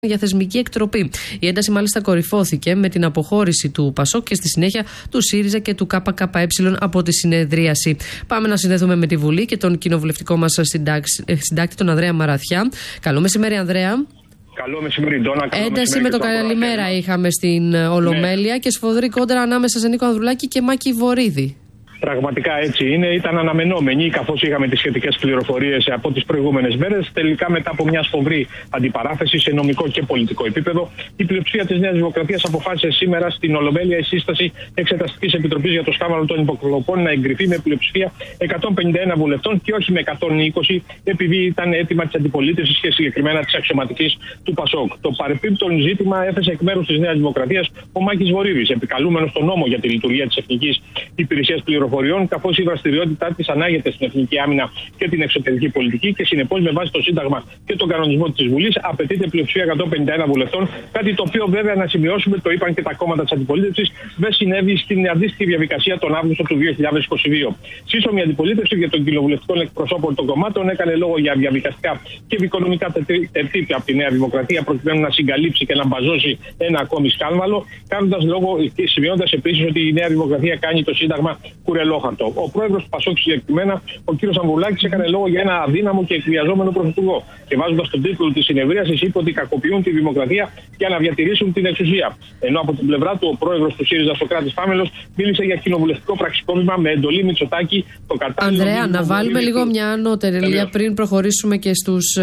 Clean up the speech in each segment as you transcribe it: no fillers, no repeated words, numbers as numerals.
για θεσμική εκτροπή. Η ένταση μάλιστα κορυφώθηκε με την αποχώρηση του ΠΑΣΟΚ και στη συνέχεια του ΣΥΡΙΖΑ και του ΚΚΕ από τη συνεδρίαση. Πάμε να συνδεθούμε με τη Βουλή και τον κοινοβουλευτικό μας συντάκτη, τον Ανδρέα Μαραθιά. Καλό μεσημέρι, Ανδρέα. Καλό μεσημέρι, Ντόνα. Ένταση με το καλημέρα είχαμε στην Ολομέλεια και σφοδρή κόντρα ανάμεσα σε Νίκο Ανδρουλάκη και Μάκη Βορίδη. Πραγματικά έτσι είναι. Ήταν αναμενόμενοι, καθώς είχαμε τις σχετικές πληροφορίες από τις προηγούμενες μέρες. Τελικά, μετά από μια σφοδρή αντιπαράθεση σε νομικό και πολιτικό επίπεδο, η πλειοψηφία της Νέας Δημοκρατίας αποφάσισε σήμερα στην Ολομέλεια η σύσταση Εξεταστικής Επιτροπής για το σκάνδαλο των υποκλοπών να εγκριθεί με πλειοψηφία 151 βουλευτών και όχι με 120, επειδή ήταν αίτημα της αντιπολίτευσης και συγκεκριμένα της αξιωματικής του ΠΑΣΟΚ. Το παρεπίπτον ζήτημα έθεσε εκ μέρους της Νέας Δημοκρατίας ο Μάκης Βορίδης, επικαλούμενος τον νόμο για τη λειτουργία της Εθνικής Υπηρεσίας Πληροφοριών, καθώς η δραστηριότητά της ανάγεται στην εθνική άμυνα και την εξωτερική πολιτική και συνεπώς με βάση το Σύνταγμα και τον κανονισμό της Βουλής απαιτείται πλειοψηφία 151 βουλευτών. Κάτι το οποίο, βέβαια, να σημειώσουμε, το είπαν και τα κόμματα της αντιπολίτευσης, δεν συνέβη στην αντίστοιχη διαδικασία τον Αύγουστο του 2022. Σύσσωμη αντιπολίτευση για των κοινοβουλευτικών εκπροσώπων των κομμάτων έκανε λόγο για διαδικαστικά και δικονομικά τερτύπια από τη Νέα Δημοκρατία προκειμένου να συγκαλύψει και να μπαζώσει ένα ακόμη σκάνδαλο, κάνοντας λόγο και σημειώνοντας επίσης ότι η Νέα Δημοκρατία κάνει το Σύνταγμα κουρελόχαρτο. Ο πρόεδρος του ΠΑΣΟΚ, συγκεκριμένα ο κ. Ανδρουλάκης, έκανε λόγο για ένα αδύναμο και εκβιαζόμενο πρωθυπουργό. Και βάζοντας τον τίτλο της συνεδρίασης, είπε ότι κακοποιούν τη δημοκρατία για να διατηρήσουν την εξουσία. Ενώ από την πλευρά του, ο πρόεδρος του ΣΥΡΙΖΑ, Σωκράτης Πάμελος, μίλησε για κοινοβουλευτικό πραξικόπημα με εντολή Μητσοτάκη το κατάλληλο. Ανδρέα, να βάλουμε λίγο μια ανώτερη πριν προχωρήσουμε και στους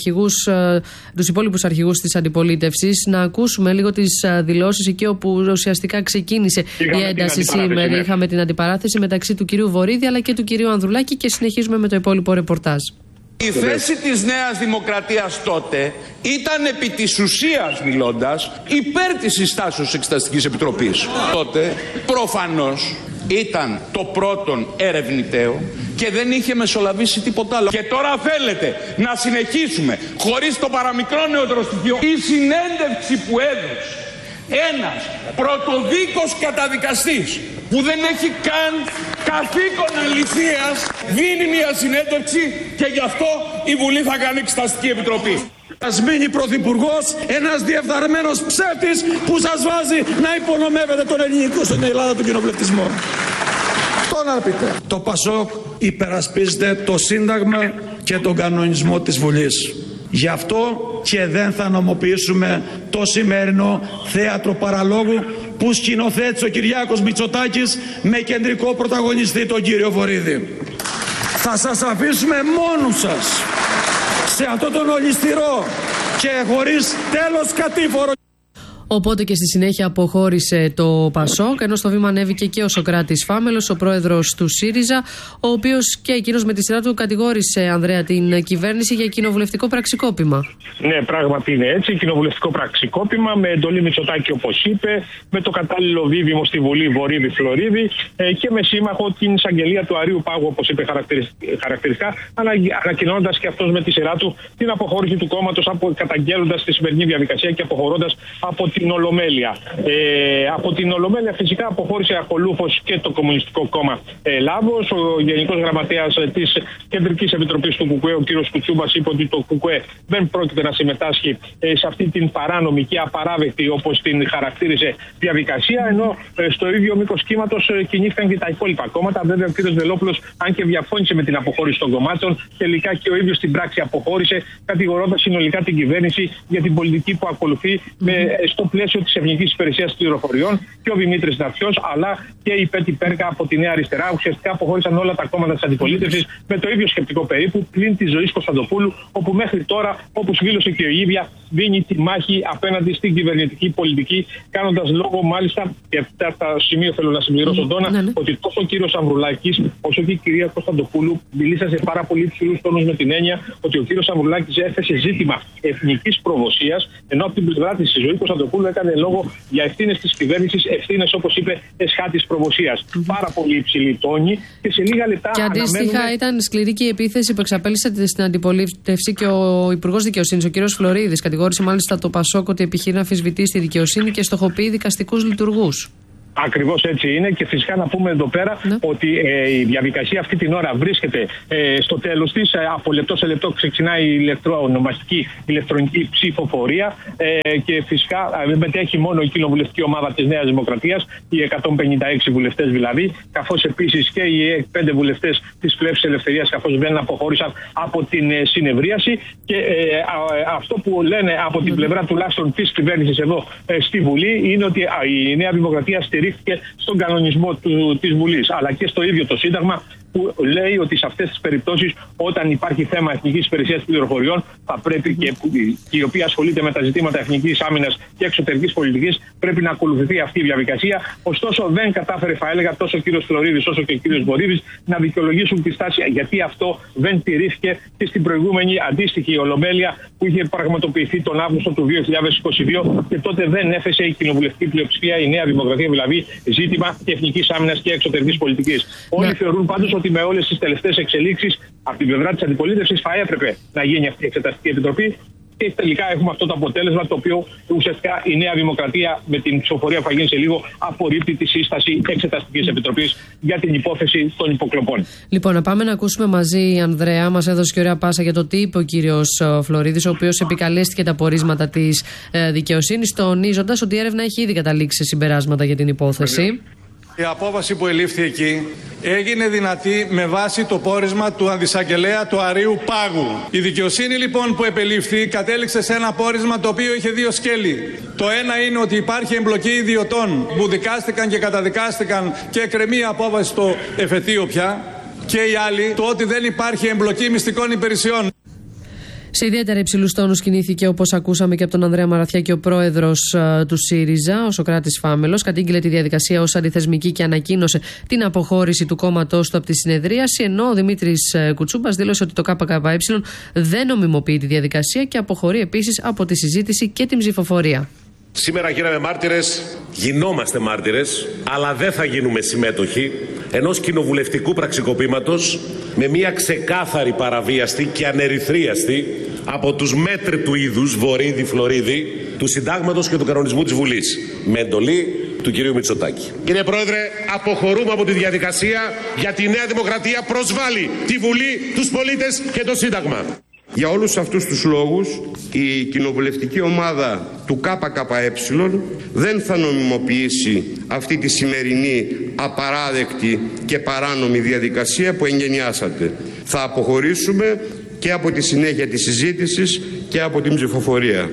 τους υπόλοιπους αρχηγούς της αντιπολίτευσης, να ακούσουμε λίγο τις δηλώσεις εκεί όπου ουσιαστικά ξεκίνησε η ένταση σήμερα. Είχαμε την αντιπαράθεση μεταξύ του κυρίου Βορίδη αλλά και του κυρίου Ανδρουλάκη και συνεχίζουμε με το υπόλοιπο ρεπορτάζ. Η θέση της Νέας Δημοκρατίας τότε ήταν επί της ουσίας μιλώντας υπέρ της συστάσεως Εξεταστικής Επιτροπής. Τότε προφανώς ήταν το πρώτον ερευνηταίο και δεν είχε μεσολαβήσει τίποτα άλλο. Και τώρα θέλετε να συνεχίσουμε χωρίς το παραμικρό νεότερο στοιχείο. Η συνέντευξη που έδωσε ένας πρωτοδίκος καταδικαστής που δεν έχει καν καθήκον αληθείας δίνει μια συνέντευξη και γι' αυτό η Βουλή θα κάνει Εξεταστική Επιτροπή. Ας μείνει πρωθυπουργός ένας διεφθαρμένος ψεύτης που σας βάζει να υπονομεύετε τον ελληνικό στην Ελλάδα του κοινοβουλευτισμό. Αυτό να πείτε. Το ΠΑΣΟΚ υπερασπίζεται το Σύνταγμα και τον κανονισμό της Βουλής. Γι' αυτό και δεν θα νομοποιήσουμε το σημερινό θέατρο παραλόγου που σκηνοθέτησε ο Κυριάκος Μητσοτάκης με κεντρικό πρωταγωνιστή τον κύριο Βορίδη. Θα σας αφήσουμε μόνους σας σε αυτό τον ολισθηρό και χωρίς τέλος κατήφορο. Οπότε και στη συνέχεια αποχώρησε το ΠΑΣΟΚ, ενώ στο βήμα ανέβηκε και ο Σωκράτης Φάμελος, ο πρόεδρος του ΣΥΡΙΖΑ, ο οποίος και εκείνος με τη σειρά του κατηγόρησε, Ανδρέα, την κυβέρνηση για κοινοβουλευτικό πραξικόπημα. Ναι, πράγματι είναι έτσι. Κοινοβουλευτικό πραξικόπημα με εντολή Μητσοτάκη, όπως είπε, με το κατάλληλο δίδυμο στη Βουλή Βορίδη-Φλωρίδη και με σύμμαχο την εισαγγελία του Αρείου Πάγου, όπως είπε χαρακτηριστικά, ανακοινώνοντας και αυτός με τη σειρά του την αποχώρηση του κόμματος, καταγγέλλοντας τη σημερινή διαδικασία και αποχωρώντας από την Ολομέλεια. Από την Ολομέλεια φυσικά αποχώρησε ακολούθως και το Κομμουνιστικό Κόμμα Ελλάδος. Ο Γενικός Γραμματέας της Κεντρικής Επιτροπής του ΚΚΕ, ο κ. Κουτσούμπας, είπε ότι το ΚΚΕ δεν πρόκειται να συμμετάσχει σε αυτή την παράνομη και απαράδεκτη, όπως την χαρακτήρισε, διαδικασία. Ενώ στο ίδιο μήκος κύματος κινήθηκαν και τα υπόλοιπα κόμματα. Βέβαια, ο κ. Βελόπουλος, αν και διαφώνησε με την αποχώρηση των κομμάτων, τελικά και ο ίδιος στην πράξη αποχώρησε, κατηγορώντας συνολικά την κυβέρνηση για την πολιτική που ακολουθεί στο πλαίσιο της Εθνικής Υπηρεσίας Πληροφοριών, και ο Δημήτρης Ναυτιός αλλά και η Πέτη Πέρκα από τη Νέα Αριστερά. Ουσιαστικά αποχώρησαν όλα τα κόμματα της αντιπολίτευσης με το ίδιο σκεπτικό περίπου, πλην της Ζωής Κωνσταντοπούλου, όπου μέχρι τώρα, όπως δήλωσε και η ίδια, δίνει τη μάχη απέναντι στην κυβερνητική πολιτική, κάνοντας λόγο μάλιστα, και αυτά τα σημεία θέλω να συμπληρώσω, Ντόνα, ότι τόσο ο κύριος Ανδρουλάκης όσο και η κυρία Κωνσταντοπούλου μιλήσαν σε πάρα πολύ υψηλούς τόνους με την έννοια ότι ο κύριος Ανδρουλάκης έθεσε ζήτημα εθνικής προδοσίας, ενώ από την πλευρά της Ζωή Κωνσταντοπούλου έκανε λόγο για ευθύνες της κυβέρνησης, ευθύνες, όπως είπε, εσχάτης προβοσίας. Πάρα πολύ υψηλή τόνη και σε λίγα λεπτά. Και αντίστοιχα ήταν σκληρή και η επίθεση που εξαπέλυσε στην αντιπολίτευση και ο Υπουργός Δικαιοσύνης, ο κ. Φλωρίδης. Κατηγόρησε μάλιστα το ΠΑΣΟΚ ότι επιχειρεί να αμφισβητήσει τη δικαιοσύνη και στοχοποιεί δικαστικούς λειτουργούς. Ακριβώς έτσι είναι και φυσικά να πούμε εδώ πέρα ότι η διαδικασία αυτή την ώρα βρίσκεται στο τέλος της. Από λεπτό σε λεπτό ξεκινάει η ονομαστική ηλεκτρονική ψηφοφορία και φυσικά μετέχει μόνο η κοινοβουλευτική ομάδα της Νέας Δημοκρατίας, οι 156 βουλευτές δηλαδή, καθώς επίσης και οι 5 βουλευτές της Πλεύσης Ελευθερίας, καθώς δεν αποχώρησαν από την συνεδρίαση. Και αυτό που λένε από την πλευρά τουλάχιστον της κυβέρνησης εδώ στη Βουλή είναι ότι η Νέα Δημοκρατία στηρίχθηκε στον κανονισμό της Βουλής, αλλά και στο ίδιο το Σύνταγμα, που λέει ότι σε αυτές τις περιπτώσεις, όταν υπάρχει θέμα Εθνικής Υπηρεσίας Πληροφοριών, θα πρέπει και η οποία ασχολείται με τα ζητήματα εθνικής άμυνας και εξωτερικής πολιτικής, πρέπει να ακολουθηθεί αυτή η διαδικασία. Ωστόσο, δεν κατάφερε, θα έλεγα, τόσο ο κύριος Φλωρίδης όσο και ο κύριος Βορίδης να δικαιολογήσουν τη στάση, γιατί αυτό δεν τηρήθηκε και στην προηγούμενη αντίστοιχη ολομέλεια που είχε πραγματοποιηθεί τον Αύγουστο του 2022 και τότε δεν έθεσε η κοινοβουλευτική πλειοψηφία, η Νέα Δημοκρατία δηλαδή, ζήτημα εθνικής άμυνας και εξωτερικής πολιτικής. Όλοι θεωρούν πάντως ότι με όλες τις τελευταίες εξελίξεις από την πλευρά της αντιπολίτευσης θα έπρεπε να γίνει αυτή η Εξεταστική Επιτροπή. Και τελικά έχουμε αυτό το αποτέλεσμα, το οποίο ουσιαστικά η Νέα Δημοκρατία με την ψηφοφορία που θα γίνει σε λίγο απορρίπτει τη σύσταση Εξεταστικής Επιτροπής για την υπόθεση των υποκλοπών. Λοιπόν, να πάμε να ακούσουμε μαζί, Ανδρέα. Μας έδωσε και ωραία πάσα για το τι είπε ο κύριος Φλωρίδης, ο οποίος επικαλέστηκε τα πορίσματα της δικαιοσύνης, τονίζοντας ότι η έρευνα έχει ήδη καταλήξει σε συμπεράσματα για την υπόθεση. Η απόφαση που ελήφθη εκεί έγινε δυνατή με βάση το πόρισμα του αντισαγγελέα του Αρείου Πάγου. Η δικαιοσύνη λοιπόν που επελήφθη κατέληξε σε ένα πόρισμα το οποίο είχε δύο σκέλη. Το ένα είναι ότι υπάρχει εμπλοκή ιδιωτών που δικάστηκαν και καταδικάστηκαν και εκκρεμεί η απόφαση στο εφετείο πια. Και η άλλη, το ότι δεν υπάρχει εμπλοκή μυστικών υπηρεσιών. Σε ιδιαίτερα υψηλούς τόνους κινήθηκε, όπως ακούσαμε και από τον Ανδρέα Μαραθιάκη, ο πρόεδρος του ΣΥΡΙΖΑ, ο Σωκράτης Φάμελος. Κατήγγειλε τη διαδικασία ως αντιθεσμική και ανακοίνωσε την αποχώρηση του κόμματός του από τη συνεδρίαση. Ενώ ο Δημήτρης Κουτσούμπας δήλωσε ότι το ΚΚΕ δεν νομιμοποιεί τη διαδικασία και αποχωρεί επίσης από τη συζήτηση και την ψηφοφορία. Σήμερα γίναμε μάρτυρες, γινόμαστε μάρτυρες, αλλά δεν θα γίνουμε συμμέτοχοι ενός κοινοβουλευτικού πραξικοπήματος με μια ξεκάθαρη παραβίαστη και ανερυθρίαστη από τους μέτρητου είδους Βορίδη-Φλωρίδη του Συντάγματος και του κανονισμού της Βουλής, με εντολή του κυρίου Μητσοτάκη. Κύριε Πρόεδρε, αποχωρούμε από τη διαδικασία γιατί η Νέα Δημοκρατία προσβάλλει τη Βουλή, τους πολίτες και το Σύνταγμα. Για όλους αυτούς τους λόγους, η κοινοβουλευτική ομάδα του ΚΚΕ δεν θα νομιμοποιήσει αυτή τη σημερινή απαράδεκτη και παράνομη διαδικασία που εγγενιάσατε. Θα αποχωρήσουμε και από τη συνέχεια της συζήτησης και από την ψηφοφορία.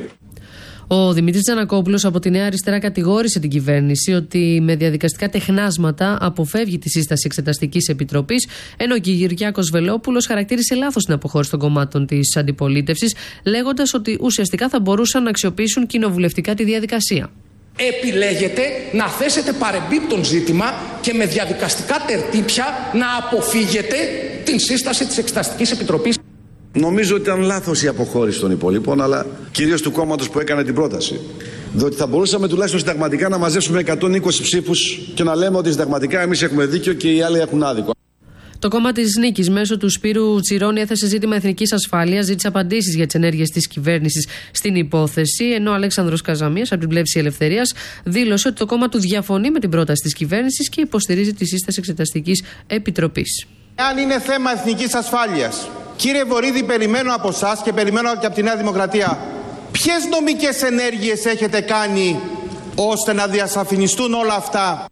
Ο Δημήτρης Τζανακόπουλος από τη Νέα Αριστερά κατηγόρησε την κυβέρνηση ότι με διαδικαστικά τεχνάσματα αποφεύγει τη σύσταση Εξεταστικής Επιτροπής, ενώ και ο Κυριάκος Βελόπουλος χαρακτήρισε λάθος την αποχώρηση των κομμάτων της αντιπολίτευσης, λέγοντας ότι ουσιαστικά θα μπορούσαν να αξιοποιήσουν κοινοβουλευτικά τη διαδικασία. Επιλέγετε να θέσετε παρεμπίπτον ζήτημα και με διαδικαστικά τερτύπια να αποφύγετε την σύσταση της Εξεταστικής Επιτροπής. Νομίζω ότι ήταν λάθος η αποχώρηση των υπολείπων, αλλά κυρίως του κόμματος που έκανε την πρόταση. Διότι θα μπορούσαμε τουλάχιστον συνταγματικά να μαζέψουμε 120 ψήφους και να λέμε ότι συνταγματικά εμείς έχουμε δίκιο και οι άλλοι έχουν άδικο. Το κόμμα της Νίκης μέσω του Σπύρου Τσιρόνη έθεσε ζήτημα εθνικής ασφάλειας, ζήτησε απαντήσεις για τις ενέργειες της κυβέρνησης στην υπόθεση, ενώ ο Αλέξανδρος Καζαμίας από την Πλεύση Ελευθερίας δήλωσε ότι το κόμμα του διαφωνεί με την πρόταση της κυβέρνησης και υποστηρίζει τη σύσταση Εξεταστικής Επιτροπής. Αν είναι θέμα εθνικής ασφάλειας, κύριε Βορίδη, περιμένω από εσάς και περιμένω και από τη Νέα Δημοκρατία, ποιες νομικές ενέργειες έχετε κάνει ώστε να διασαφινιστούν όλα αυτά?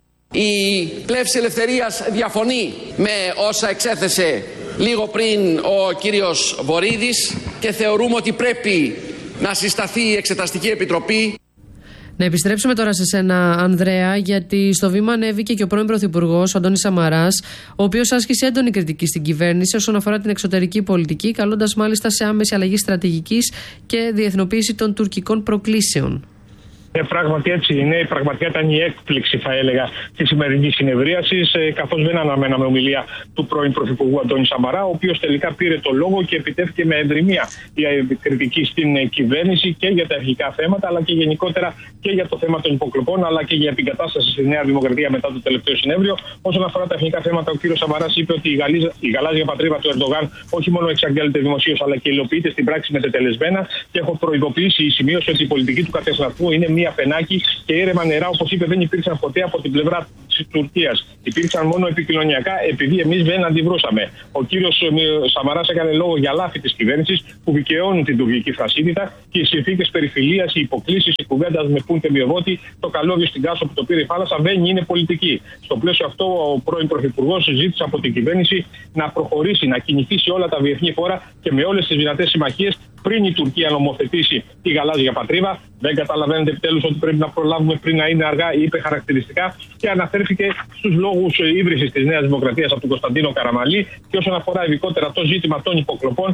Η Πλεύση Ελευθερίας διαφωνεί με όσα εξέθεσε λίγο πριν ο κύριος Βορίδης και θεωρούμε ότι πρέπει να συσταθεί η Εξεταστική Επιτροπή. Να επιστρέψουμε τώρα σε σένα, Ανδρέα, γιατί στο βήμα ανέβηκε και ο πρώην Πρωθυπουργός, ο Αντώνης Σαμαράς, ο οποίος άσκησε έντονη κριτική στην κυβέρνηση όσον αφορά την εξωτερική πολιτική, καλώντας μάλιστα σε άμεση αλλαγή στρατηγικής και διεθνοποίηση των τουρκικών προκλήσεων. Πράγματι έτσι είναι. Πραγματικά ήταν η έκπληξη, θα έλεγα, τη σημερινή συνεδρίαση, καθώς δεν αναμέναμε ομιλία του πρώην Πρωθυπουργού Αντώνη Σαμαρά, ο οποίος τελικά πήρε το λόγο και επιτέθηκε με εντριμία η κριτική στην κυβέρνηση και για τα αρχικά θέματα, αλλά και γενικότερα και για το θέμα των υποκλοπών, αλλά και για την κατάσταση στη Νέα Δημοκρατία μετά το τελευταίο συνέδριο. Όσον αφορά τα αρχικά θέματα, ο κ. Σαμαράς είπε ότι η γαλάζια πατρίδα του Ερντογάν όχι μόνο εξαγγέλλεται δημοσίως, αλλά και υλοποιείται στην πράξη με τετελεσμένα. Και έχω προειδοποιήσει η σημείωση ότι η πολιτική του κατεστατού είναι μία φενάκι και ήρεμα νερά, όπως είπε, δεν υπήρξαν ποτέ από την πλευρά της Τουρκίας. Υπήρξαν μόνο επικοινωνιακά, επειδή εμείς δεν αντιδρούσαμε. Ο κύριος Σαμαράς έκανε λόγο για λάθη της κυβέρνησης που δικαιώνουν την τουρκική θρασίτητα και οι συνθήκες περιφιλίας, οι υποκλήσεις, οι κουβέντας με πούντε μειοβότη, το καλώδιο στην Κάσο που το πήρε η θάλασσα δεν είναι πολιτική. Στο πλαίσιο αυτό, ο πρώην Πρωθυπουργός ζήτησε από την κυβέρνηση να προχωρήσει, να κινηθεί σε όλα τα διεθνή φόρα και με όλες τις δυνατές συμμαχίες πριν η Τουρκία νομοθετήσει τη γαλάζια πατρίδα. Δεν καταλαβαίνετε επιτέλους ότι πρέπει να προλάβουμε πριν να είναι αργά, είπε χαρακτηριστικά και αναφέρθηκε στους λόγους ίδρυσης της Νέας Δημοκρατίας από τον Κωνσταντίνο Καραμανλή. Και όσον αφορά ειδικότερα το ζήτημα των υποκλοπών,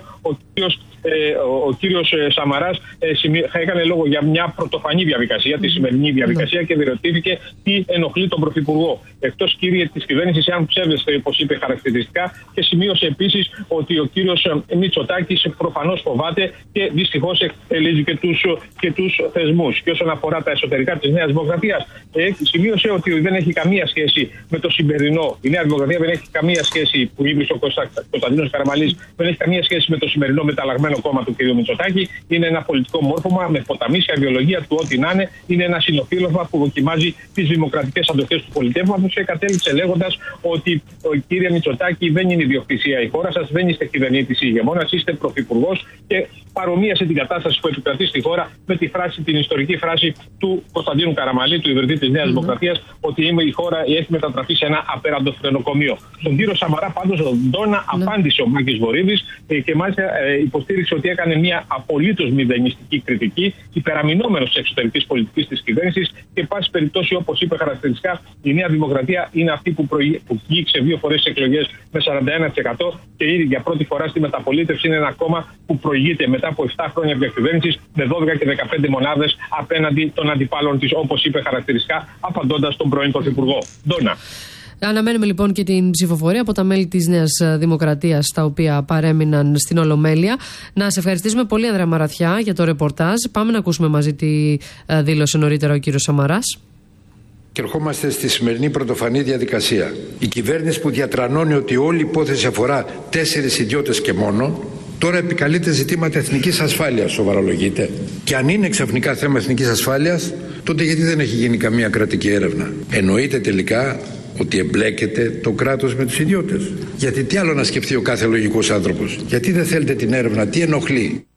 ο κύριος Σαμαράς έκανε λόγο για μια πρωτοφανή διαδικασία, τη σημερινή διαδικασία, και διερωτήθηκε τι ενοχλεί τον Πρωθυπουργό. Εκτός, κύριε της κυβέρνησης, αν ψεύδεστε, όπως είπε χαρακτηριστικά, και σημείωσε επίσης ότι ο κύριος Μητσοτάκης προφανώς φοβάται και δυστυχώς εκτελεί και τους θεσμούς. Και όσον αφορά τα εσωτερικά της Νέας Δημοκρατίας, σημείωσε ότι δεν έχει καμία σχέση με το σημερινό. Η Νέα Δημοκρατία δεν έχει καμία σχέση, που είπε ο Κωνσταντίνος Καραμανλής, δεν έχει καμία σχέση με το σημερινό μεταλλαγμένο κόμμα του κ. Μητσοτάκη. Είναι ένα πολιτικό μόρφωμα με ποταμίσια ιδεολογία του ό,τι να είναι. Είναι ένα συνοφίλωμα που δοκιμάζει τις δημοκρατικές αντοχές του πολιτεύματος και κατέληξε λέγοντας ότι ο κ. Μητσοτάκη δεν είναι ιδιοκτησία η χώρα σας, δεν είστε κυβερνήτης ή ηγεμόνας, είστε πρωθυπουργός, και παρομοίασε την κατάσταση που επικρατεί στη χώρα με την ιστορική φράση του Κωνσταντίνου Καραμανλή, του ιδρυτή της Νέας Δημοκρατίας, ότι η χώρα έχει μετατραπεί σε ένα απέραντο φρενοκομείο. Στον κύριο Σαμαρά, πάντως, ο Ντόνα απάντησε ο Μάκης Βορίδης και μάλιστα υποστήριξε ότι έκανε μια απολύτως μηδενιστική κριτική, υπεραμεινόμενος της εξωτερικής πολιτικής της κυβέρνησης και, πάση περιπτώσει, όπως είπε χαρακτηριστικά, η Νέα Δημοκρατία είναι αυτή που βγήκε 2 φορές στις εκλογές με 41% και ήδη για πρώτη φορά στη μεταπολίτευση είναι ένα κόμμα που προηγείται μετά από 7 χρόνια διακυβέρνησης με 12 και 15 μονάδες απέναντι των αντιπάλων της, όπως είπε χαρακτηριστικά, απαντώντας τον πρώην Πρωθυπουργό. Ντόνα. Αναμένουμε λοιπόν και την ψηφοφορία από τα μέλη της Νέας Δημοκρατίας, τα οποία παρέμειναν στην Ολομέλεια. Να σε ευχαριστήσουμε πολύ, Ανδρέα Μαραθιά, για το ρεπορτάζ. Πάμε να ακούσουμε μαζί τι δήλωσε νωρίτερα ο κύριος Σαμαράς. Και ερχόμαστε στη σημερινή πρωτοφανή διαδικασία. Η κυβέρνηση που διατρανώνει ότι όλη η υπόθεση αφορά 4 ιδιώτες και μόνο, τώρα επικαλείται ζητήματα εθνικής ασφάλειας, σοβαρολογείται. Και αν είναι ξαφνικά θέμα εθνικής ασφάλειας, τότε γιατί δεν έχει γίνει καμία κρατική έρευνα? Εννοείται τελικά ότι εμπλέκεται το κράτος με τους ιδιώτες? Γιατί τι άλλο να σκεφτεί ο κάθε λογικός άνθρωπος? Γιατί δεν θέλετε την έρευνα? Τι ενοχλεί?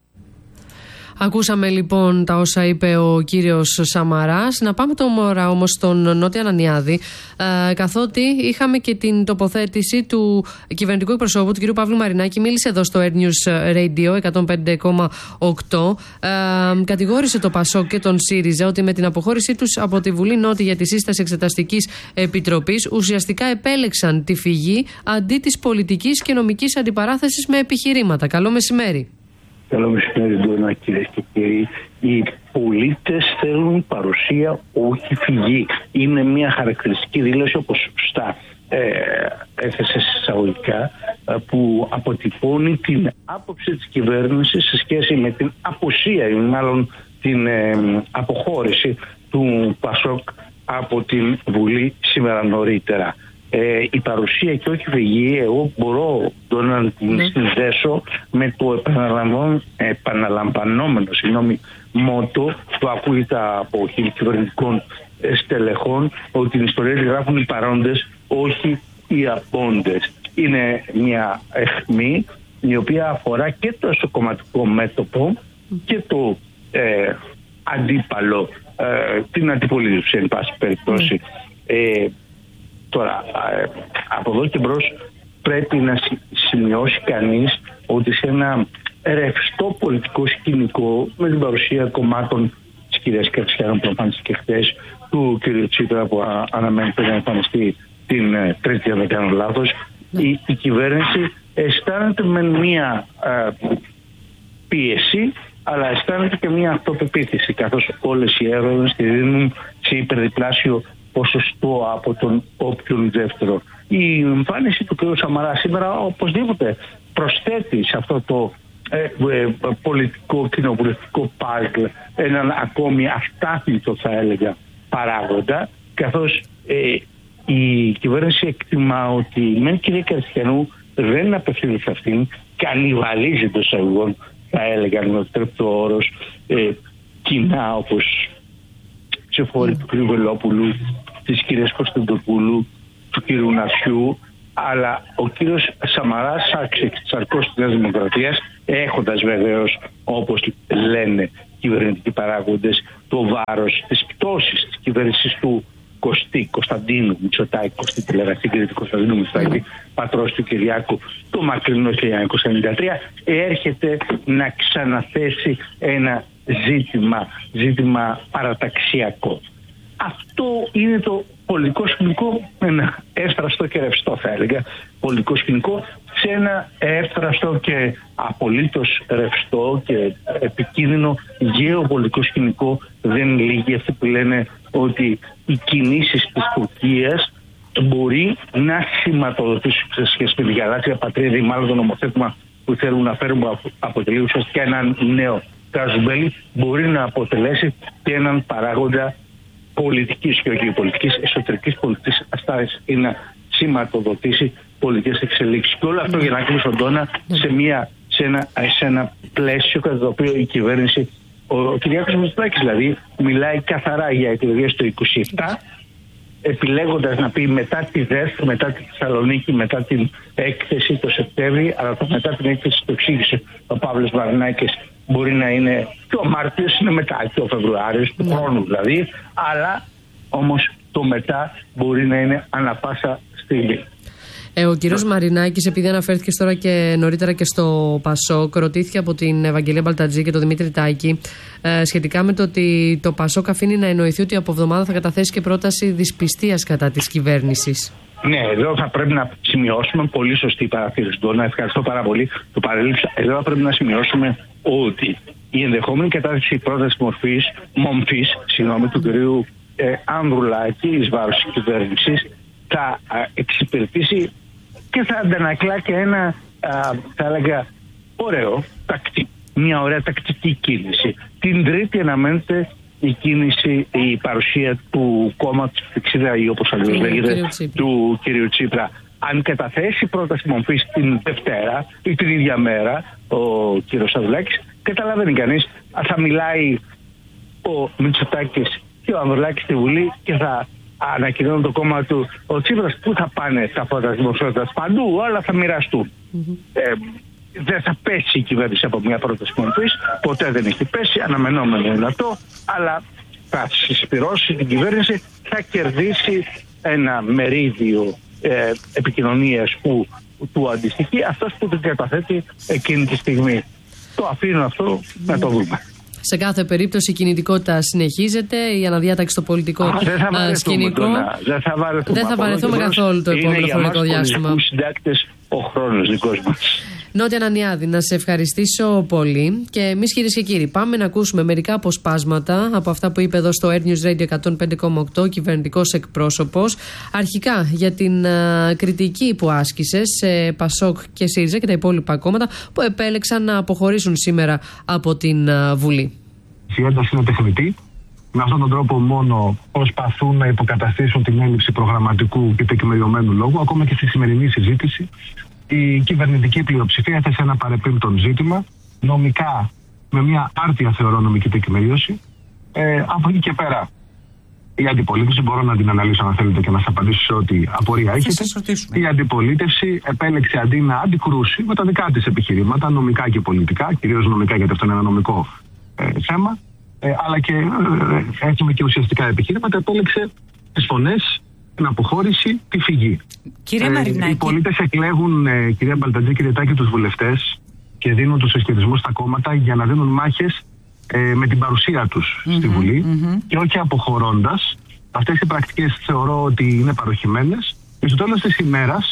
Ακούσαμε λοιπόν τα όσα είπε ο κύριος Σαμαράς. Να πάμε τώρα όμως στον Νότια Ανανιάδη, καθότι είχαμε και την τοποθέτηση του κυβερνητικού εκπροσώπου, του κ. Παύλου Μαρινάκη. Μίλησε εδώ στο Air News Radio 105,8. Κατηγόρησε το ΠΑΣΟΚ και τον ΣΥΡΙΖΑ ότι με την αποχώρησή τους από τη Βουλή Νότια για τη σύσταση εξεταστικής επιτροπής ουσιαστικά επέλεξαν τη φυγή αντί της πολιτικής και νομικής αντιπαράθεσης με επιχειρήματα. Καλό μεσημέρι. Καλό μεσημέρι, Ντόνα, κυρίες και κύριοι. Οι πολίτες θέλουν παρουσία, όχι φυγή. Είναι μια χαρακτηριστική δήλωση, όπως σωστά έθεσε εισαγωγικά, που αποτυπώνει την άποψη της κυβέρνησης σε σχέση με την απουσία ή μάλλον την αποχώρηση του ΠΑΣΟΚ από την Βουλή σήμερα νωρίτερα. Η παρουσία και όχι φυγή, εγώ μπορώ να την συνδέσω με το επαναλαμβανόμενο μότο που ακούγεται από κυβερνητικών στελεχών, ότι την ιστορία τη γράφουν οι παρόντες, όχι οι απόντες. Είναι μια αιχμή η οποία αφορά και το εσωκομματικό μέτωπο και το αντίπαλο, την αντιπολίτευση εν πάση περιπτώσει. Τώρα, από εδώ και μπρος πρέπει να σημειώσει κανείς ότι σε ένα ρευστό πολιτικό σκηνικό, με την παρουσία κομμάτων της κυρίας Κερτσιάνου που εμφανίστηκε και χθες, του κ. Τσίπρα που αναμένεται να εμφανιστεί την Τρίτη, αν δεν κάνω λάθος, η κυβέρνηση αισθάνεται με μία πίεση, αλλά αισθάνεται και μία αυτοπεποίθηση, καθώς όλες οι έρευνες τη δίνουν σε υπερδιπλάσιο ποσοστό από τον όποιον δεύτερο. Η εμφάνιση του κ. Σαμαρά σήμερα οπωσδήποτε προσθέτει σε αυτό το πολιτικό κοινοβουλευτικό παζλ έναν ακόμη αστάθμητο, θα έλεγα, παράγοντα, καθώς η κυβέρνηση εκτιμά ότι με την κυρία Κερτσιανού δεν απευθύνεται σε αυτήν, κανιβαλίζει το εισαγωγών, θα έλεγα, με το τρέπτο όρος, κοινά, όπως ψηφοφόροι του κ. Βελόπουλου, της κυρίας Κωνσταντοπούλου, του κ. Νασιού, αλλά ο κύριος Σαμαράς σαρκός της Νέας Δημοκρατίας, έχοντας βεβαίως, όπως λένε κυβερνητικοί παράγοντες, το βάρος της πτώσης της κυβέρνησης του Κωνσταντίνου Μητσοτάκη, Κωστή τηλεγραφή του Κωνσταντίνου Μητσοτάκη, πατρός του Κυριάκου, το μακρινό 1993, έρχεται να ξαναθέσει ένα ζήτημα παραταξιακό. Αυτό είναι το πολιτικό σκηνικό, ένα εύθραστο και ρευστό θα έλεγα, πολιτικό σκηνικό σε ένα εύθραστο και απολύτως ρευστό και επικίνδυνο γεωπολιτικό σκηνικό. Δεν λύγει αυτοί που λένε ότι οι κινήσεις της Τουρκίας μπορεί να σηματοδοτήσουν σε σχέση με τη γαλάζια πατρίδα ή μάλλον το νομοθέτημα που θέλουν να φέρουν, που αποτελεί ουσιαστικά έναν νέο καζουμπέλι, μπορεί να αποτελέσει και έναν παράγοντα πολιτικής και όχι πολιτικής, εσωτερικής πολιτικής αστάθειας, ή να σηματοδοτήσει πολιτικές εξελίξεις. Και όλο αυτό για να κλείσει τον τόνα σε ένα πλαίσιο κατά το οποίο η κυβέρνηση, ο Κυριάκος Μητσοτάκης δηλαδή, μιλάει καθαρά για εκλογές το 27, επιλέγοντας να πει μετά τη ΔΕΘ, μετά τη Θεσσαλονίκη, μετά την έκθεση το Σεπτέμβρη, αλλά μετά την έκθεση το εξήγησε ο Παύλος Μαρινάκης, μπορεί να είναι και ο Μάρτιος, είναι μετά και ο Φεβρουάριος του χρόνου δηλαδή, αλλά όμως το μετά μπορεί να είναι ανά πάσα στιγμή. Ο κύριος Μαρινάκης, επειδή αναφέρθηκε τώρα και νωρίτερα και στο ΠΑΣΟΚ, ρωτήθηκε από την Ευαγγελία Μπαλτατζή και τον Δημήτρη Τάκη σχετικά με το ότι το ΠΑΣΟΚ αφήνει να εννοηθεί ότι από εβδομάδα θα καταθέσει και πρόταση δυσπιστίας κατά της κυβέρνησης. Ναι, εδώ θα πρέπει να σημειώσουμε, πολύ σωστή παρατήρηση, Ντόνα, ευχαριστώ πάρα πολύ, το παρέλειψα. Εδώ θα πρέπει να σημειώσουμε ότι η ενδεχόμενη κατάθεση πρόταση μομφής του κυρίου Ανδρουλάκη εις βάρος της κυβέρνησης θα εξυπηρετήσει και θα αντανακλά και ένα, θα έλεγα, μια ωραία τακτική κίνηση. Την Τρίτη αναμένεται η παρουσία του κόμματος Φιξίδα ή όπως αλλιώς λέγεται του κυρίου Τσίπρα. Αν καταθέσει πρόταση μορφής την Δευτέρα ή την ίδια μέρα ο κύριος Ανδρουλάκης, καταλαβαίνει κανείς, θα μιλάει ο Μητσοτάκης και ο Ανδρουλάκης στη Βουλή και θα ανακοινώνουν το κόμμα του ο Τσίπρας. Πού θα πάνε τα φώτα της δημοσιότητας? Παντού, όλα θα μοιραστούν. Δεν θα πέσει η κυβέρνηση από μια πρόταση μορφής, ποτέ δεν έχει πέσει, αναμενόμενο είναι αυτό, αλλά θα συσπυρώσει την κυβέρνηση, θα κερδίσει ένα μερίδιο επικοινωνίας που του αντιστοιχεί, αυτός που την καταθέτει εκείνη τη στιγμή. Το αφήνω αυτό να το δούμε. Σε κάθε περίπτωση η κινητικότητα συνεχίζεται, η αναδιάταξη στο πολιτικό σκηνικό. Δεν θα βαρεθούμε καθόλου το επόμενο χρονικό διάστημα. Συντάκτες, ο χρόνος δικός μας. Νότια Ανανιάδη, να σε ευχαριστήσω πολύ. Και εμείς, κυρίες και κύριοι, πάμε να ακούσουμε μερικά αποσπάσματα από αυτά που είπε εδώ στο Air News Radio 105,8 ο κυβερνητικός εκπρόσωπος. Αρχικά για την κριτική που άσκησε σε ΠΑΣΟΚ και ΣΥΡΙΖΑ και τα υπόλοιπα κόμματα που επέλεξαν να αποχωρήσουν σήμερα από την Βουλή. Η ένταση είναι τεχνητή. Με αυτόν τον τρόπο μόνο προσπαθούν να υποκαταστήσουν την έλλειψη προγραμματικού και τεκμηριωμένου λόγου. Ακόμα και στη σημερινή συζήτηση, η κυβερνητική πλειοψηφία έθεσε ένα παρεπίπτον ζήτημα, νομικά, με μια άρτια θεωρώ νομική τεκμηρίωση. Από εκεί και πέρα, η αντιπολίτευση, μπορώ να την αναλύσω αν θέλετε και να σας απαντήσω σε ό,τι απορία έχετε. Η αντιπολίτευση επέλεξε αντί να αντικρούσει με τα δικά της επιχειρήματα, νομικά και πολιτικά, κυρίως νομικά γιατί αυτό είναι ένα νομικό θέμα, αλλά και έχουμε και ουσιαστικά επιχειρήματα, επέλεξε τις φωνές, την αποχώρηση, τη φυγή. Κύριε Μαρινάκη. Οι πολίτες εκλέγουν, κυρία Μπαλτατζή, κύριε Τάκη, τους βουλευτές και δίνουν τους συσχετισμούς στα κόμματα για να δίνουν μάχες με την παρουσία τους στη Βουλή και όχι αποχωρώντας. Αυτές οι πρακτικές θεωρώ ότι είναι παροχημένες και στο τέλος της ημέρας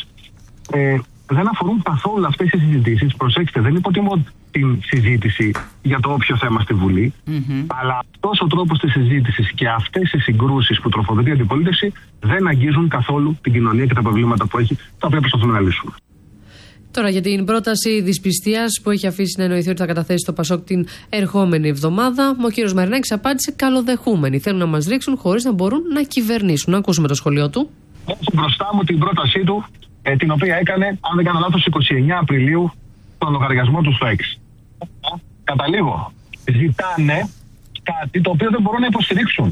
δεν αφορούν καθόλου αυτές οι συζητήσεις. Προσέξτε, δεν υποτιμώ την συζήτηση για το όποιο θέμα στη Βουλή, αλλά αυτός ο τρόπος της συζήτησης και αυτές οι συγκρούσεις που τροφοδοτεί η αντιπολίτευση δεν αγγίζουν καθόλου την κοινωνία και τα προβλήματα που έχει, τα οποία προσπαθούμε να λύσουμε. Τώρα για την πρόταση δυσπιστίας που έχει αφήσει να εννοηθεί ότι θα καταθέσει το ΠΑΣΟΚ την ερχόμενη εβδομάδα, ο κύριος Μαρινάκης απάντησε καλοδεχούμενοι. Θέλουν να μας ρίξουν χωρίς να μπορούν να κυβερνήσουν. Να ακούσουμε το σχολείο του. Έχω μπροστά μου την πρότασή του, την οποία έκανε, αν δεν κάνω λάθος, 29 Απριλίου, τον λογαριασμό του στο X. Καταλήγω. Ζητάνε κάτι το οποίο δεν μπορούν να υποστηρίξουν.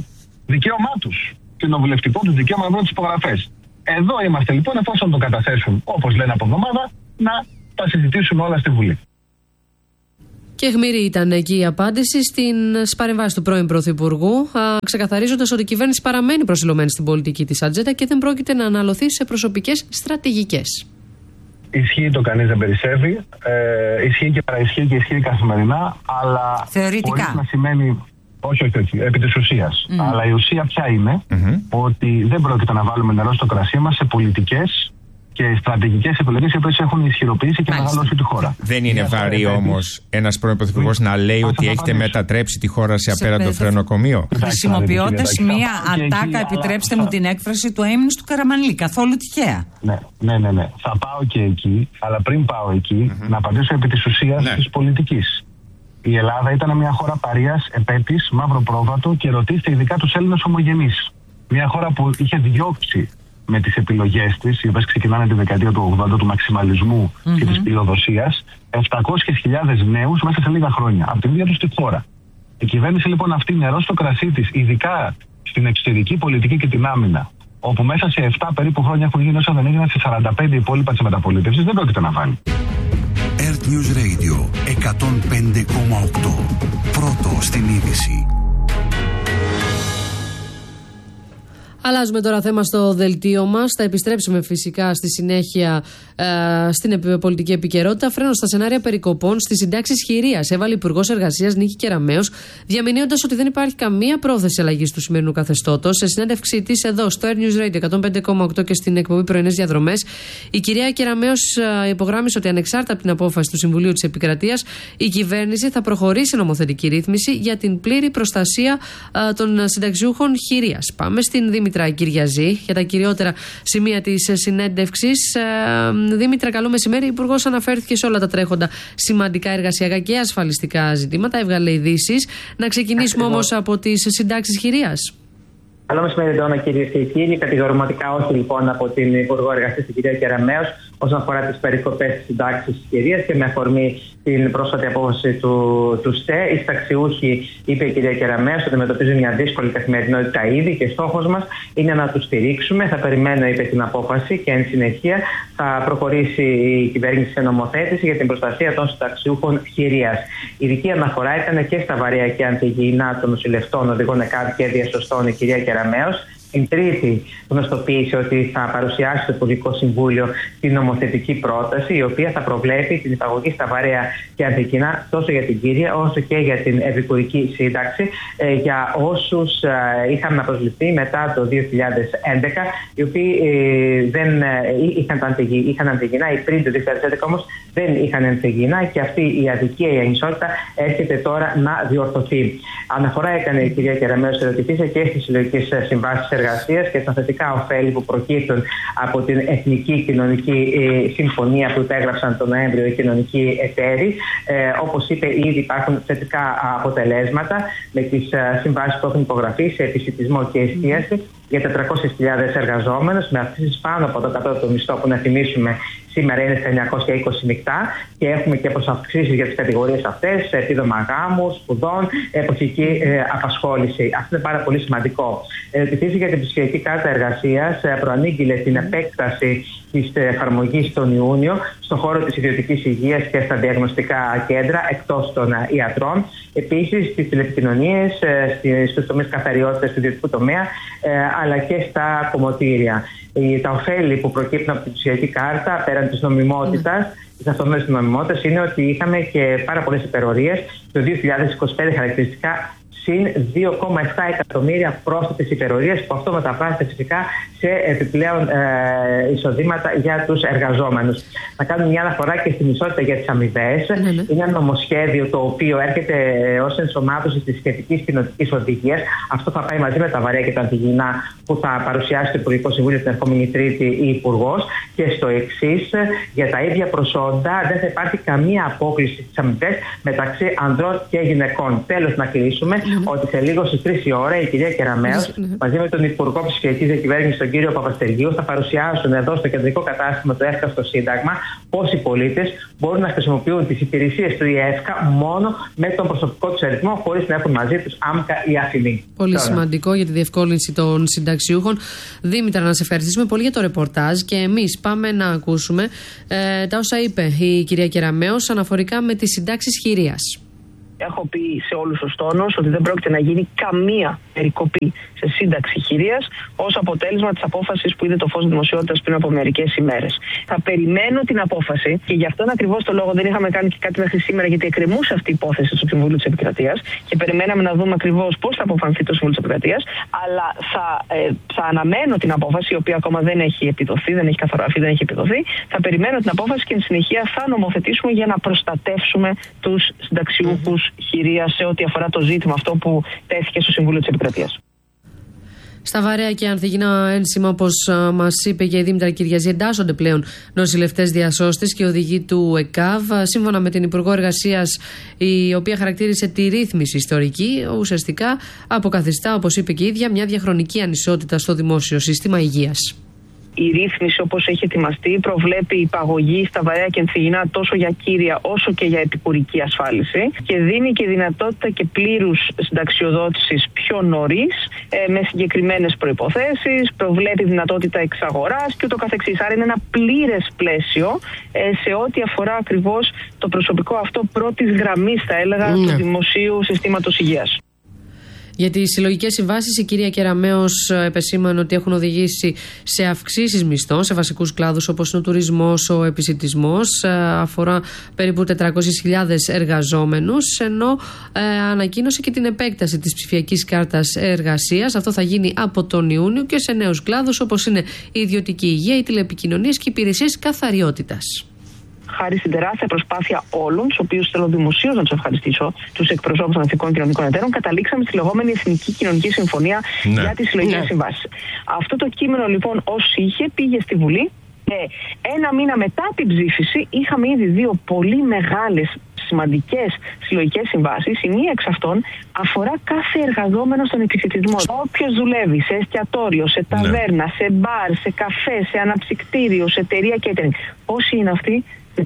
δικαίωμά τους. Κοινοβουλευτικό τους δικαίωμα να βρουν τις υπογραφές. Εδώ είμαστε λοιπόν, εφόσον το καταθέσουν, όπως λένε από εβδομάδα, να τα συζητήσουμε όλα στη Βουλή. Και αιχμηρή ήταν εκεί η απάντηση στις παρεμβάσεις του πρώην Πρωθυπουργού, ξεκαθαρίζοντας ότι η κυβέρνηση παραμένει προσιλωμένη στην πολιτική της ατζέντα και δεν πρόκειται να αναλωθεί σε προσωπικές στρατηγικές. Ισχύει το κανείς δεν περισσεύει, ισχύει και παραισχύει και ισχύει καθημερινά, αλλά θεωρητικά. Χωρίς να σημαίνει, όχι, επί της ουσίας. Αλλά η ουσία ποια είναι, ότι δεν πρόκειται να βάλουμε νερό στο κρασί μας σε πολιτικές και στρατηγικές επιλογές οι οποίες έχουν ισχυροποιήσει και μεγαλώσει τη χώρα. Δεν είναι βαρύ όμως ένας πρώην πρωθυπουργός να λέει ότι έχετε μετατρέψει τη χώρα σε απέραντο φρενοκομείο. Χρησιμοποιώντας μία ατάκα, επιτρέψτε μου την έκφραση, του αείμνης του Καραμανλή. Καθόλου τυχαία. Ναι. Θα πάω και εκεί, αλλά πριν πάω εκεί, να απαντήσω επί της ουσίας της πολιτικής. Η Ελλάδα ήταν μια χώρα παρείας, επέτης, μαύρο πρόβατο και ρωτήστε ειδικά τους Έλληνες ομογενείς. Μια χώρα που είχε διώξει με τις επιλογές της, οι οποίες ξεκινάνε τη δεκαετία του 80 του μαξιμαλισμού και της πλειοδοσίας, 700.000 νέους μέσα σε λίγα χρόνια, από την ίδια τους τη χώρα. Η κυβέρνηση λοιπόν αυτή νερό στο κρασί της, ειδικά στην εξωτερική πολιτική και την άμυνα, όπου μέσα σε 7 περίπου χρόνια έχουν γίνει όσα δεν έγιναν σε 45 υπόλοιπα της μεταπολίτευσης, δεν πρόκειται να βάλει. Earth News Radio 105,8. Πρώτο στην είδηση. Αλλάζουμε τώρα θέμα στο δελτίο μας. Θα επιστρέψουμε φυσικά στη συνέχεια στην πολιτική επικαιρότητα. Φρένο στα σενάρια περικοπών στις συντάξεις χειρίας έβαλε η Υπουργός Εργασίας Νίκη Κεραμέως, διαμηνύοντας ότι δεν υπάρχει καμία πρόθεση αλλαγής του σημερινού καθεστώτος. Σε συνέντευξή της εδώ στο Air News Radio 105,8 και στην εκπομπή Πρωινές Διαδρομές, η κυρία Κεραμέως υπογράμμισε ότι ανεξάρτητα από την απόφαση του Συμβουλίου της Επικρατείας, η κυβέρνηση θα προχωρήσει νομοθετική ρύθμιση για την πλήρη προστασία των συνταξιούχων χειρίας. Πάμε στην Δήμητρα Κυριαζή για τα κυριότερα σημεία της συνέντευξης. Δήμητρα, καλό μεσημέρι. Η Υπουργός αναφέρθηκε σε όλα τα τρέχοντα σημαντικά εργασιακά και ασφαλιστικά ζητήματα. Έβγαλε ειδήσεις. Να ξεκινήσουμε όμως από τις συντάξεις χειρίας. Καλό μεσημέρι, Ντόνα, κυρίες και κύριοι. Κατηγορηματικά όχι λοιπόν από την Υπουργό Εργασίας, την κυρία Κεραμέως, όσον αφορά τις περικοπές της συντάξης της κυρίας και με αφορμή την πρόσφατη απόφαση του ΣΤΕ. Οι συνταξιούχοι, είπε η κυρία Κεραμέως, ότι αντιμετωπίζουν μια δύσκολη καθημερινότητα ήδη και στόχος μας είναι να τους στηρίξουμε. Θα περιμένω, είπε, την απόφαση και εν συνεχεία θα προχωρήσει η κυβέρνηση σε νομοθέτηση για την προστασία των συνταξιούχων χειρίας. Η ειδική αναφορά ήταν και στα βαρέα και αντιγεινά των νοσηλευτών, οδηγών ΕΚΑΒ και διασωστών η κυρία Κεραμέως. Την Τρίτη γνωστοποίησε ότι θα παρουσιάσει στο Υπουργικό Συμβούλιο την νομοθετική πρόταση, η οποία θα προβλέπει την υπαγωγή στα βαρέα και αντικεινά τόσο για την κύρια όσο και για την επικουρική σύνταξη για όσους είχαν προσληφθεί μετά το 2011, οι οποίοι δεν είχαν αντικεινά ή πριν το 2011 όμως δεν είχαν αντικεινά, και αυτή η αδικία, η ανισότητα έρχεται τώρα να διορθωθεί. Αναφορά έκανε η κυρία Κεραμέως, ερωτηθήσε και στις συλλογικές συμβάσεις εργασίας και στα θετικά ωφέλη που προκύπτουν από την Εθνική Κοινωνική Συμφωνία που υπέγραψαν τον Νοέμβριο οι κοινωνικοί εταίροι. Όπως είπε, ήδη υπάρχουν θετικά αποτελέσματα με τις συμβάσεις που έχουν υπογραφεί σε επισιτισμό και εστίαση για 400.000 εργαζόμενους, με αυξήσεις πάνω από το κατώτατο μισθό που, να θυμίσουμε, σήμερα είναι στα 920 μεικτά, και έχουμε και προσαυξήσεις για τις κατηγορίες αυτές, επίδομα γάμου, σπουδών, εποχική απασχόληση. Αυτό είναι πάρα πολύ σημαντικό. Ερωτηθήθηκε για την ψηφιακή κάρτα εργασίας, προανήγγειλε την επέκταση της εφαρμογής τον Ιούνιο στον χώρο της ιδιωτικής υγείας και στα διαγνωστικά κέντρα εκτός των ιατρών. Επίσης, στις τηλεπικοινωνίες, στους τομείς καθαριότητας του ιδιωτικού τομέα, αλλά και στα κομμωτήρια. Τα ωφέλη που προκύπτουν από την ψηφιακή κάρτα, πέραν της νομιμότητας, της αυτονόητης νομιμότητας, είναι ότι είχαμε και πάρα πολλές υπερορίες. Το 2025 χαρακτηριστικά συν 2,7 εκατομμύρια πρόσθετες υπερορίες, που αυτό μεταφράζεται φυσικά σε επιπλέον εισοδήματα για τους εργαζόμενους. Να κάνουμε μια αναφορά και στην ισότητα για τις αμοιβές. Είναι ένα νομοσχέδιο το οποίο έρχεται ως ενσωμάτωση της σχετικής κοινοτικής οδηγίας. Αυτό θα πάει μαζί με τα βαρέα και τα αντιγεινά που θα παρουσιάσει το Υπουργικό Συμβούλιο την ερχόμενη Τρίτη η Υπουργός. Και στο εξής, για τα ίδια προσόντα δεν θα υπάρχει καμία απόκληση στις αμοιβές μεταξύ ανδρών και γυναικών. Τέλος, να κλείσουμε. ότι σε λίγο στις 3 η ώρα η κυρία Κεραμέως μαζί με τον Υπουργό Ψηφιακής Διακυβέρνησης, τον κύριο Παπαστεργίου, θα παρουσιάσουν εδώ στο κεντρικό κατάστημα του ΕΦΚΑ στο Σύνταγμα πώς οι πολίτες μπορούν να χρησιμοποιούν τις υπηρεσίες του ΕΦΚΑ μόνο με τον προσωπικό τους αριθμό, χωρίς να έχουν μαζί τους άμκα ή αφημί. Πολύ σημαντικό για τη διευκόλυνση των συνταξιούχων. Δήμητρα, να σε ευχαριστήσουμε πολύ για το ρεπορτάζ και εμείς πάμε να ακούσουμε τα όσα είπε η κυρία Κεραμέως αναφορικά με τις συντάξεις χειρίας. Έχω πει σε όλους τους τόνους ότι δεν πρόκειται να γίνει καμία περικοπή σε σύνταξη χειρίας ως αποτέλεσμα της απόφασης που είδε το φως δημοσιότητας πριν από μερικές ημέρες. Θα περιμένω την απόφαση και γι' αυτόν ακριβώς το λόγο δεν είχαμε κάνει και κάτι μέχρι σήμερα, γιατί εκκρεμούσε αυτή η υπόθεση στο Συμβούλιο της Επικρατείας και περιμέναμε να δούμε ακριβώς πώς θα αποφανθεί το Συμβούλιο της Επικρατείας. Αλλά θα αναμένω την απόφαση, η οποία ακόμα δεν έχει επιδοθεί, δεν έχει καθοραφεί, δεν έχει επιδοθεί. Θα περιμένω την απόφαση και εν συνεχεία θα νομοθετήσουμε για να προστατεύσουμε τους συνταξιούχους χειρίας σε ό,τι αφορά το ζήτημα αυτό που τέθηκε στο Συμβούλιο της Επικρατείας. Στα βαρέα και ανθυγιεινά ένσημα, όπως μας είπε και η Δήμητρα Κυριαζή, εντάσσονται πλέον νοσηλευτές διασώστες και οδηγοί του ΕΚΑΒ. Σύμφωνα με την Υπουργό Εργασίας, η οποία χαρακτήρισε τη ρύθμιση ιστορική, ουσιαστικά αποκαθιστά, όπως είπε και η ίδια, μια διαχρονική ανισότητα στο δημόσιο σύστημα υγείας. Η ρύθμιση, όπως έχει ετοιμαστεί, προβλέπει υπαγωγή στα βαρέα και ανθυγιεινά τόσο για κύρια όσο και για επικουρική ασφάλιση και δίνει και δυνατότητα και πλήρους συνταξιοδότησης πιο νωρίς, με συγκεκριμένες προϋποθέσεις, προβλέπει δυνατότητα εξαγοράς και ούτω καθεξής. Άρα είναι ένα πλήρες πλαίσιο σε ό,τι αφορά ακριβώς το προσωπικό αυτό πρώτης γραμμής, θα έλεγα, του δημοσίου συστήματος υγείας. Για τις συλλογικές συμβάσεις, η κυρία Κεραμέως επεσήμανε ότι έχουν οδηγήσει σε αυξήσεις μισθών σε βασικούς κλάδους όπως είναι ο τουρισμός, ο επισιτισμός. Αφορά περίπου 400.000 εργαζόμενους, ενώ ανακοίνωσε και την επέκταση της ψηφιακής κάρτας εργασίας. Αυτό θα γίνει από τον Ιούνιο και σε νέους κλάδους όπως είναι η ιδιωτική υγεία, οι τηλεπικοινωνίες και οι υπηρεσίες καθαριότητας. Χάρη στην τεράστια προσπάθεια όλων, τους οποίους θέλω δημοσίως να τους ευχαριστήσω, τους εκπροσώπους των εθνικών κοινωνικών εταίρων, καταλήξαμε στη λεγόμενη Εθνική Κοινωνική Συμφωνία για τις συλλογικές συμβάσεις. Αυτό το κείμενο λοιπόν ως είχε πήγε στη Βουλή και ένα μήνα μετά την ψήφιση είχαμε ήδη 2 πολύ μεγάλες σημαντικές συλλογικές συμβάσεις. Η μία εξ αυτών αφορά κάθε εργαζόμενο στον επισιτισμό. Όποιος δουλεύει σε εστιατόριο, σε ταβέρνα, σε μπαρ, σε καφέ, σε αναψυκτήριο, σε εταιρεία catering. Πόσοι είναι αυτοί?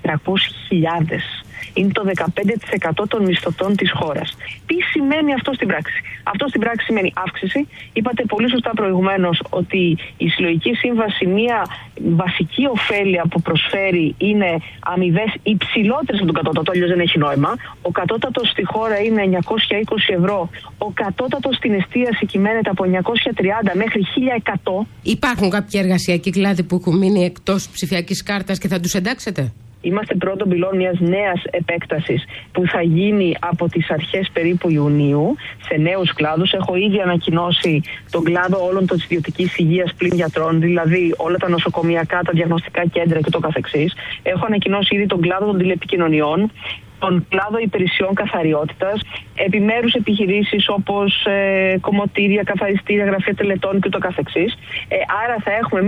400.000. Είναι το 15% των μισθωτών της χώρας. Τι σημαίνει αυτό στην πράξη? Αυτό στην πράξη σημαίνει αύξηση. Είπατε πολύ σωστά προηγουμένως ότι η συλλογική σύμβαση, μία βασική ωφέλεια που προσφέρει είναι αμοιβές υψηλότερες από τον κατώτατο, αλλιώς δεν έχει νόημα. Ο κατώτατος στη χώρα είναι 920 ευρώ. Ο κατώτατος στην εστίαση κυμαίνεται από 930 μέχρι 1100. Υπάρχουν κάποιοι εργασιακοί κλάδοι που έχουν μείνει εκτός ψηφιακής κάρτας και θα τους εντάξετε? Είμαστε πρώτον πυλών μιας νέας επέκτασης που θα γίνει από τις αρχές περίπου Ιουνίου σε νέους κλάδους. Έχω ήδη ανακοινώσει τον κλάδο όλων της ιδιωτικής υγείας πλην γιατρών, δηλαδή όλα τα νοσοκομιακά, τα διαγνωστικά κέντρα και το καθεξής. Έχω ανακοινώσει ήδη τον κλάδο των τηλεπικοινωνιών, τον κλάδο υπηρεσιών καθαριότητας, επιμέρους επιχειρήσεις όπως κομμωτήρια, καθαριστήρια, γραφεία τελετών και το καθεξής. Άρα θα έχουμε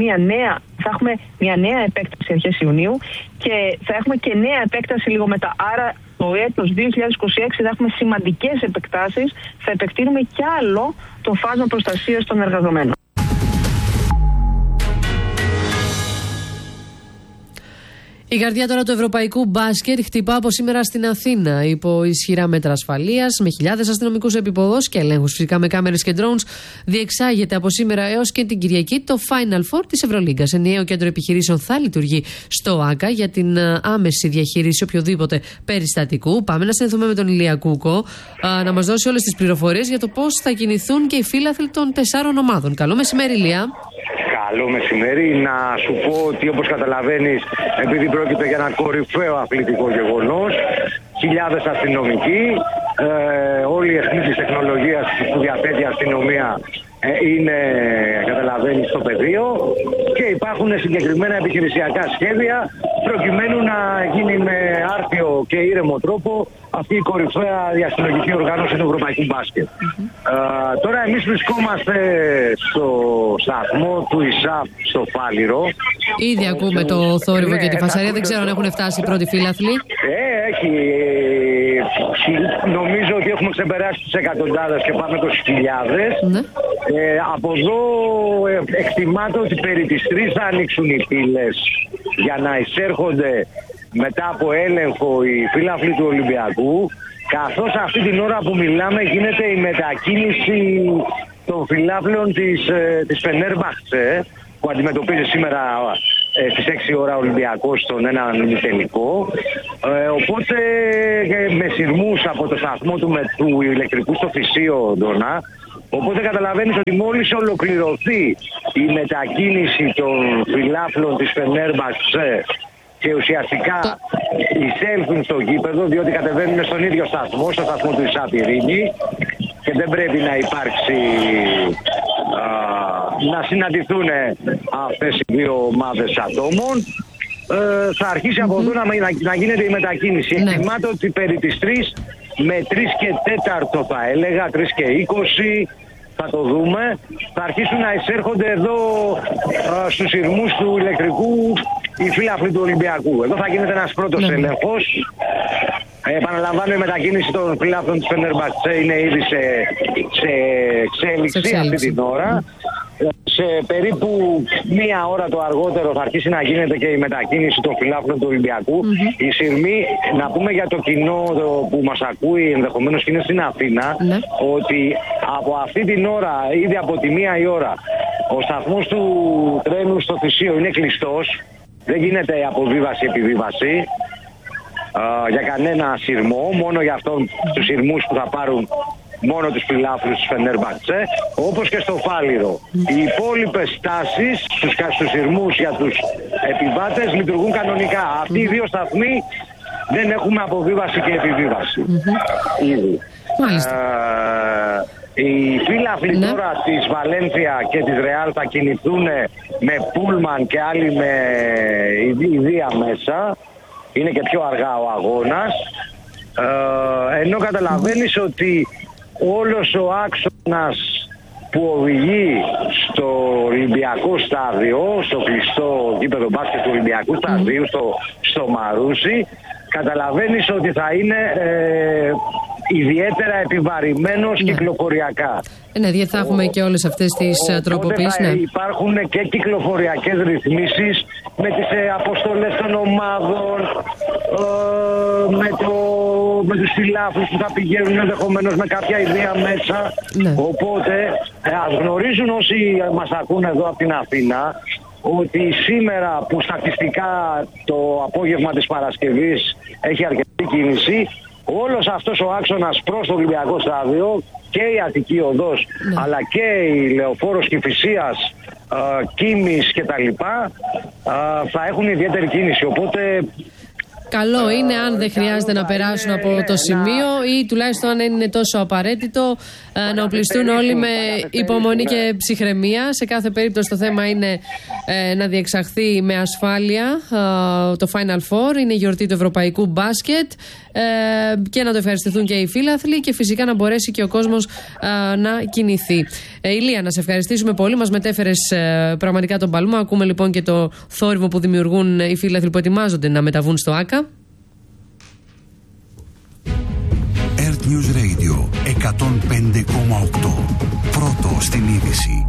μια νέα επέκταση αρχές Ιουνίου και θα έχουμε και νέα επέκταση λίγο μετά. Άρα το έτος 2026 θα έχουμε σημαντικές επεκτάσεις, θα επεκτείνουμε κι άλλο το φάσμα προστασίας των εργαζομένων. Η καρδιά τώρα του ευρωπαϊκού μπάσκετ χτυπά από σήμερα στην Αθήνα υπό ισχυρά μέτρα ασφαλείας, με χιλιάδες αστυνομικούς επίποδους και ελέγχους φυσικά με κάμερες και drones. Διεξάγεται από σήμερα έως και την Κυριακή το Final Four της Ευρωλίγκας. Ενιαίο κέντρο επιχειρήσεων θα λειτουργεί στο ΆΚΑ για την άμεση διαχείριση οποιοδήποτε περιστατικού. Πάμε να συνδεθούμε με τον Ηλία Κούκο να μας δώσει όλες τις πληροφορίες για το πώς θα κινηθούν και οι φύλαθλοι των 4 ομάδων. Καλό μεσημέρι, Ηλία. Καλό μεσημέρι. Να σου πω ότι, όπως καταλαβαίνεις, επειδή πρόκειται για ένα κορυφαίο αθλητικό γεγονός, χιλιάδες αστυνομικοί, όλη η αιχμή της τεχνολογίας που διαθέτει η αστυνομία είναι, καταλαβαίνεις, στο πεδίο και υπάρχουν συγκεκριμένα επιχειρησιακά σχέδια προκειμένου να γίνει με άρτιο και ήρεμο τρόπο αυτή η κορυφαία διαστημική οργάνωση του ευρωπαϊκού μπάσκετ. Τώρα εμείς βρισκόμαστε στο σταθμό του ΙΣΑΠ στο Φάληρο. Ήδη ακούμε το θόρυβο και τη φασαρία. Δεν ξέρω αν έχουν φτάσει οι πρώτοι φύλαθλοι. έχει. Νομίζω ότι έχουμε ξεπεράσει τις εκατοντάδες και πάμε 20.000. Ναι. Από εδώ εκτιμάται ότι περί τις 3 θα ανοίξουν οι πύλες για να εισέρχονται μετά από έλεγχο οι φύλαφλοι του Ολυμπιακού, καθώς αυτή την ώρα που μιλάμε γίνεται η μετακίνηση των φυλάφλων της Φενέρμπαχτσε, που αντιμετωπίζει σήμερα στις 6 ώρα Ολυμπιακός στον έναν ημιτελικό. Οπότε με σειρμούς από το σταθμό του ηλεκτρικού στο Φυσίο, Ντόνα. Οπότε καταλαβαίνεις ότι μόλις ολοκληρωθεί η μετακίνηση των φυλάφλων της Φενέρμπαχτσε και ουσιαστικά εισέλθουν στο γήπεδο, διότι κατεβαίνουν στον ίδιο σταθμό, στο σταθμό του Ισάπη Ειρήνη, και δεν πρέπει να υπάρξει να συναντηθούν αυτές οι δύο ομάδες ατόμων. Θα αρχίσει από εδώ να γίνεται η μετακίνηση. Ναι. Εκτιμάται ότι περί τις 3 με 3 και 4 θα έλεγα, 3 και 20, θα το δούμε, θα αρχίσουν να εισέρχονται εδώ στους σειρμούς του ηλεκτρικού οι φύλαφλοι του Ολυμπιακού. Εδώ θα γίνεται ένας πρώτος έλεγχος. Επαναλαμβάνω, η μετακίνηση των φυλάφλων της Φενέρμπαχτσε είναι ήδη σε εξέλιξη αυτή την ώρα. Σε περίπου 1 ώρα το αργότερο θα αρχίσει να γίνεται και η μετακίνηση των φυλάφλων του Ολυμπιακού. Η σειρμή, να πούμε για το κοινό που μας ακούει ενδεχομένως και είναι στην Αθήνα, ότι από αυτή την ώρα, ήδη από τη 1 η ώρα, ο σταθμός του τρένου στο Θησίο είναι κλειστός. Δεν γίνεται αποβίβαση-επιβίβαση για κανένα σειρμό, μόνο για αυτόν τους σειρμούς που θα πάρουν μόνο τους φυλάφλους της Φενέρμπαχτσε, όπως και στο Φάληρο. Οι υπόλοιπες στάσεις στους σειρμούς για τους επιβάτες λειτουργούν κανονικά. Αυτοί οι δύο σταθμοί δεν έχουμε αποβίβαση και επιβίβαση. Ήδη. Οι φύλαφλοι τώρα της Βαλένθια και της Ρεάλ θα κινηθούν με πούλμαν και άλλοι με ιδία μέσα. Είναι και πιο αργά ο αγώνας. Ενώ καταλαβαίνεις ότι όλος ο άξονας που οδηγεί στο Ολυμπιακό στάδιο, στο κλειστό γήπεδο μπάσκετ του Ολυμπιακού σταδίου, στο Μαρούσι, καταλαβαίνεις ότι θα είναι ιδιαίτερα επιβαρημένος κυκλοφοριακά. Ναι, γιατί θα έχουμε και όλες αυτές τις τροποποιήσεις. Ναι. Υπάρχουν και κυκλοφοριακές ρυθμίσεις με τις αποστολές των ομάδων, με τους φυλάφους που θα πηγαίνουν ενδεχομένως με κάποια ιδέα μέσα. Ναι. Οπότε ας γνωρίζουν όσοι μας ακούν εδώ από την Αθήνα ότι σήμερα που στατιστικά το απόγευμα της Παρασκευής έχει αρκετή κίνηση, όλος αυτός ο άξονας προς το Ολυμπιακό στάδιο και η Αττική Οδός, αλλά και η Λεωφόρος Κηφισίας, Κίμης και τα λοιπά, θα έχουν ιδιαίτερη κίνηση. Οπότε καλό είναι αν δεν χρειάζεται να περάσουν από το σημείο ή τουλάχιστον αν είναι τόσο απαραίτητο να οπλιστούν όλοι με υπομονή και ψυχραιμία. Σε κάθε περίπτωση το θέμα είναι να διεξαχθεί με ασφάλεια το Final Four. Είναι η γιορτή του ευρωπαϊκού μπάσκετ και να το ευχαριστηθούν και οι φίλαθλοι και φυσικά να μπορέσει και ο κόσμος να κινηθεί. Ηλία, να σε ευχαριστήσουμε πολύ. Μας μετέφερες πραγματικά τον παλμό. Ακούμε λοιπόν και το θόρυβο που δημιουργούν οι φίλαθλοι που ετοιμάζονται να μεταβούν στο ΆΚΑ. Earth News Radio 105,8. Πρώτο στην είδηση.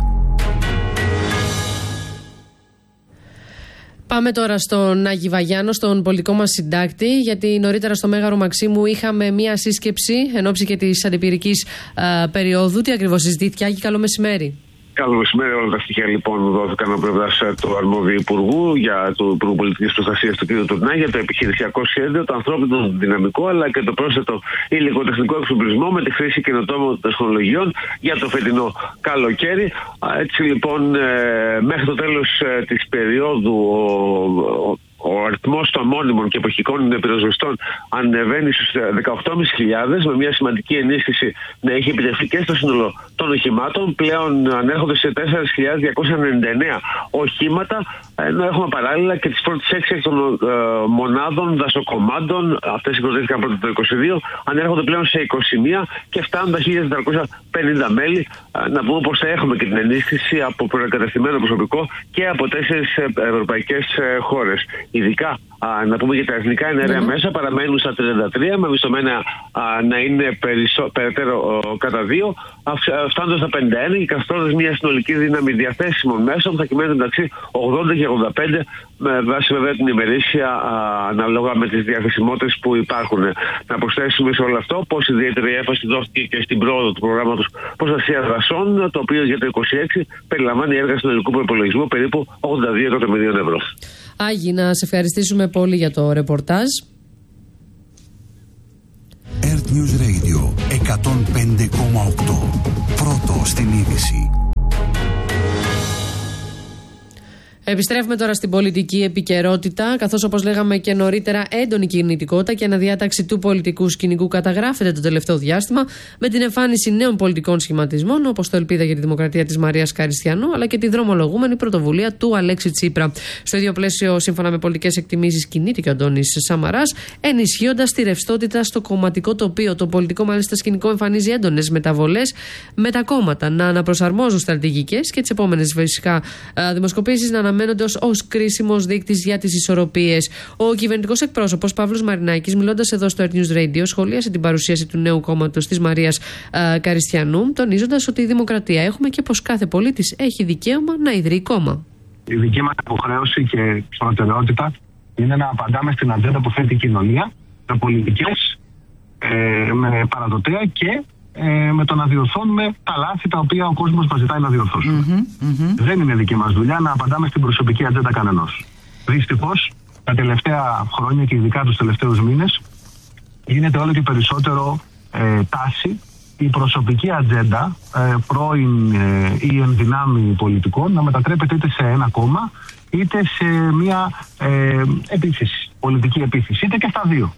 Πάμε τώρα στον Άγη Βαγιάνο, στον πολιτικό μας συντάκτη, γιατί νωρίτερα στο Μέγαρο Μαξίμου είχαμε μία σύσκεψη εν ώψη και της αντιπυρικής περίοδου. Τι ακριβώς συζητήθηκε, Άγη? Καλό μεσημέρι. Καλό μεσημέρι. Όλα τα στοιχεία λοιπόν δόθηκαν από πλευράς του αρμόδιου Υπουργού του Υπουργού Πολιτικής Προστασίας του κ. Τουρνά για το επιχειρησιακό σχέδιο, το ανθρώπινο δυναμικό αλλά και το πρόσθετο υλικοτεχνικό εξοπλισμό με τη χρήση καινοτόμων τεχνολογιών για το φετινό καλοκαίρι. Έτσι λοιπόν μέχρι το τέλος της περίοδου ο αριθμός των μόνιμων και εποχικών πυροσβεστών ανεβαίνει στους 18.500, με μια σημαντική ενίσχυση να έχει επιτευχθεί και στο σύνολο των οχημάτων. Πλέον ανέρχονται σε 4.299 οχήματα, ενώ έχουμε παράλληλα και τις πρώτες 6 των μονάδων δασοκομάντων. Αυτές συγκροτήθηκαν πρώτα το 2022, ανέρχονται πλέον σε 21 και φτάνουν τα 1.450 μέλη. Να πούμε πως θα έχουμε και την ενίσχυση από προεγκαταστημένο προσωπικό και από 4 ευρωπαϊκές χώρες. ειδικά να πούμε για τα εθνικά εναέρια μέσα, παραμένουν στα 33, με μισθωμένα να είναι περαιτέρω κατά 2, φτάνοντας στα 51 και καθιστώντας μια συνολική δύναμη διαθέσιμων μέσων, θα κυμαίνεται μεταξύ 80 και 85, με βάση βέβαια την ημερήσια ανάλογα με τις διαθεσιμότητες που υπάρχουν. Να προσθέσουμε σε όλο αυτό πως ιδιαίτερη έμφαση δόθηκε και στην πρόοδο του προγράμματος προστασίας δασών, το οποίο για το 2026 περιλαμβάνει έργα συνολικού προϋπολογισμού περίπου 82 εκατομμυρίων ευρώ. Άγι, να σε ευχαριστήσουμε πολύ για το ρεπορτάζ. Earth News Radio 105,8. Πρώτο στην είδηση. Επιστρέφουμε τώρα στην πολιτική επικαιρότητα, καθώς όπως λέγαμε και νωρίτερα, έντονη κινητικότητα και αναδιάταξη του πολιτικού σκηνικού καταγράφεται το τελευταίο διάστημα με την εμφάνιση νέων πολιτικών σχηματισμών, όπως το Ελπίδα για τη Δημοκρατία της Μαρίας Καριστιανού, αλλά και τη δρομολογούμενη πρωτοβουλία του Αλέξη Τσίπρα. Στο ίδιο πλαίσιο, σύμφωνα με πολιτικές εκτιμήσεις, κινείται και ο Αντώνης Σαμαράς, ενισχύοντας τη ρευστότητα στο κομματικό τοπίο. Το πολιτικό μάλιστα σκηνικό εμφανίζει έντονες μεταβολές, με τα κόμματα να αναπροσαρμόζουν στρατηγικές και τις επόμενες φυσικά δημοσκοπήσεις να αναμένονται ως κρίσιμος δείκτης για τις ισορροπίες. Ο κυβερνητικός εκπρόσωπος Παύλος Μαρινάκης, μιλώντας εδώ στο Earth News Radio, σχολίασε την παρουσίαση του νέου κόμματος της Μαρίας Καριστιανού, τονίζοντας ότι η δημοκρατία έχουμε και πως κάθε πολίτης έχει δικαίωμα να ιδρύει κόμμα. Η δική μας υποχρέωση και προτεραιότητα είναι να απαντάμε στην ατζέντα που θέτει η κοινωνία, με πολιτικές, με παραδοτέα και με το να διορθώνουμε τα λάθη τα οποία ο κόσμος μας ζητάει να διορθώσουμε. Δεν είναι δική μας δουλειά να απαντάμε στην προσωπική ατζέντα κανενός. Δυστυχώς, τα τελευταία χρόνια και ειδικά τους τελευταίους μήνες, γίνεται όλο και περισσότερο τάση η προσωπική ατζέντα πρώην ή ενδυνάμει πολιτικών να μετατρέπεται είτε σε ένα κόμμα είτε σε μια επίθεση, πολιτική επίθεση, είτε και στα δύο.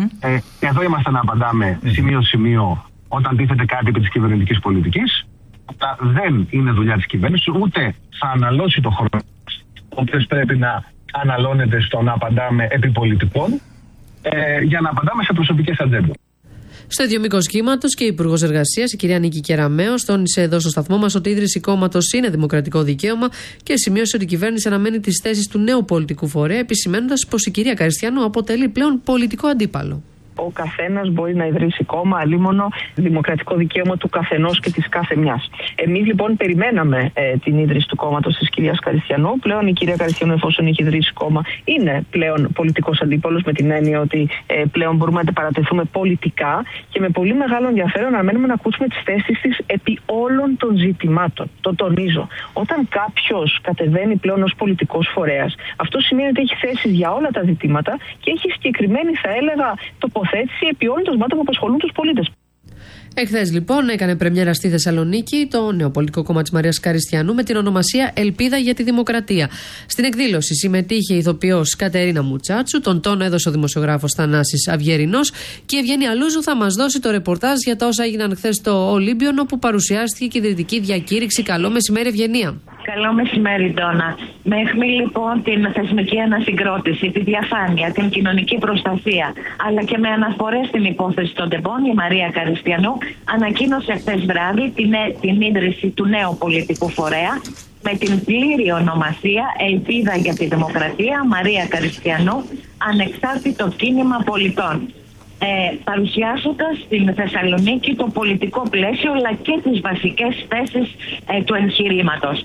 Εδώ είμαστε να απαντάμε σημείο-σημείο όταν τίθεται κάτι επί της κυβερνητικής πολιτικής. Δεν είναι δουλειά της κυβέρνησης, ούτε θα αναλώσει το χρόνο, ο οποίος πρέπει να αναλώνεται στο να απαντάμε επί πολιτικών, για να απαντάμε σε προσωπικές ατζέντες. Στο ίδιο μήκος κύματος και η Υπουργός Εργασίας, η κυρία Νίκη Κεραμέως, τόνισε εδώ στο σταθμό μας ότι η ίδρυση κόμματος είναι δημοκρατικό δικαίωμα και σημείωσε ότι η κυβέρνηση αναμένει τις θέσεις του νέου πολιτικού φορέα, επισημαίνοντας πως η κυρία Καριστιανού αποτελεί πλέον πολιτικό αντίπαλο. Ο καθένας μπορεί να ιδρύσει κόμμα, αλίμονο δημοκρατικό δικαίωμα του καθενός και της κάθε μιας. Εμείς λοιπόν περιμέναμε την ίδρυση του κόμματος της κυρίας Καριστιανού. Πλέον η κυρία Καριστιανού, εφόσον έχει ιδρύσει κόμμα, είναι πλέον πολιτικός αντίπαλος, με την έννοια ότι πλέον μπορούμε να παρατεθούμε πολιτικά και με πολύ μεγάλο ενδιαφέρον αναμένουμε να ακούσουμε τις θέσεις της επί όλων των ζητημάτων. Το τονίζω. Όταν κάποιος κατεβαίνει πλέον ως πολιτικός φορέας, αυτό σημαίνει ότι έχει θέσεις για όλα τα ζητήματα και έχει συγκεκριμένη, θα έλεγα, τοποθέτηση επί όλων των ζητημάτων που απασχολούν τους πολίτες. Εχθές λοιπόν έκανε πρεμιέρα στη Θεσσαλονίκη το νέο πολιτικό κόμμα της Μαρίας Καριστιανού με την ονομασία Ελπίδα για τη Δημοκρατία. Στην εκδήλωση συμμετείχε η ηθοποιός Κατερίνα Μουτσάτσου, τον τόνο έδωσε ο δημοσιογράφος Θανάσης Αυγερινός και η Ευγένεια Αλούζου θα μας δώσει το ρεπορτάζ για τα όσα έγιναν χθες στο Ολύμπιον, όπου παρουσιάστηκε και η ιδρυτική διακήρυξη. Καλό μεσημέρι, Ευγενία. Καλό μεσημέρι, Ντόνα. Με αιχμή λοιπόν την θεσμική ανασυγκρότηση, τη διαφάνεια, την κοινωνική προστασία, αλλά και με αναφορές στην υπόθεση των τεμπών, η Μαρία Καριστιανού ανακοίνωσε χθες βράδυ την ίδρυση του νέου πολιτικού φορέα με την πλήρη ονομασία Ελπίδα για τη Δημοκρατία Μαρία Καριστιανού, ανεξάρτητο κίνημα πολιτών. Παρουσιάζοντας στην Θεσσαλονίκη το πολιτικό πλαίσιο αλλά και τις βασικές θέσεις του εγχειρήματος.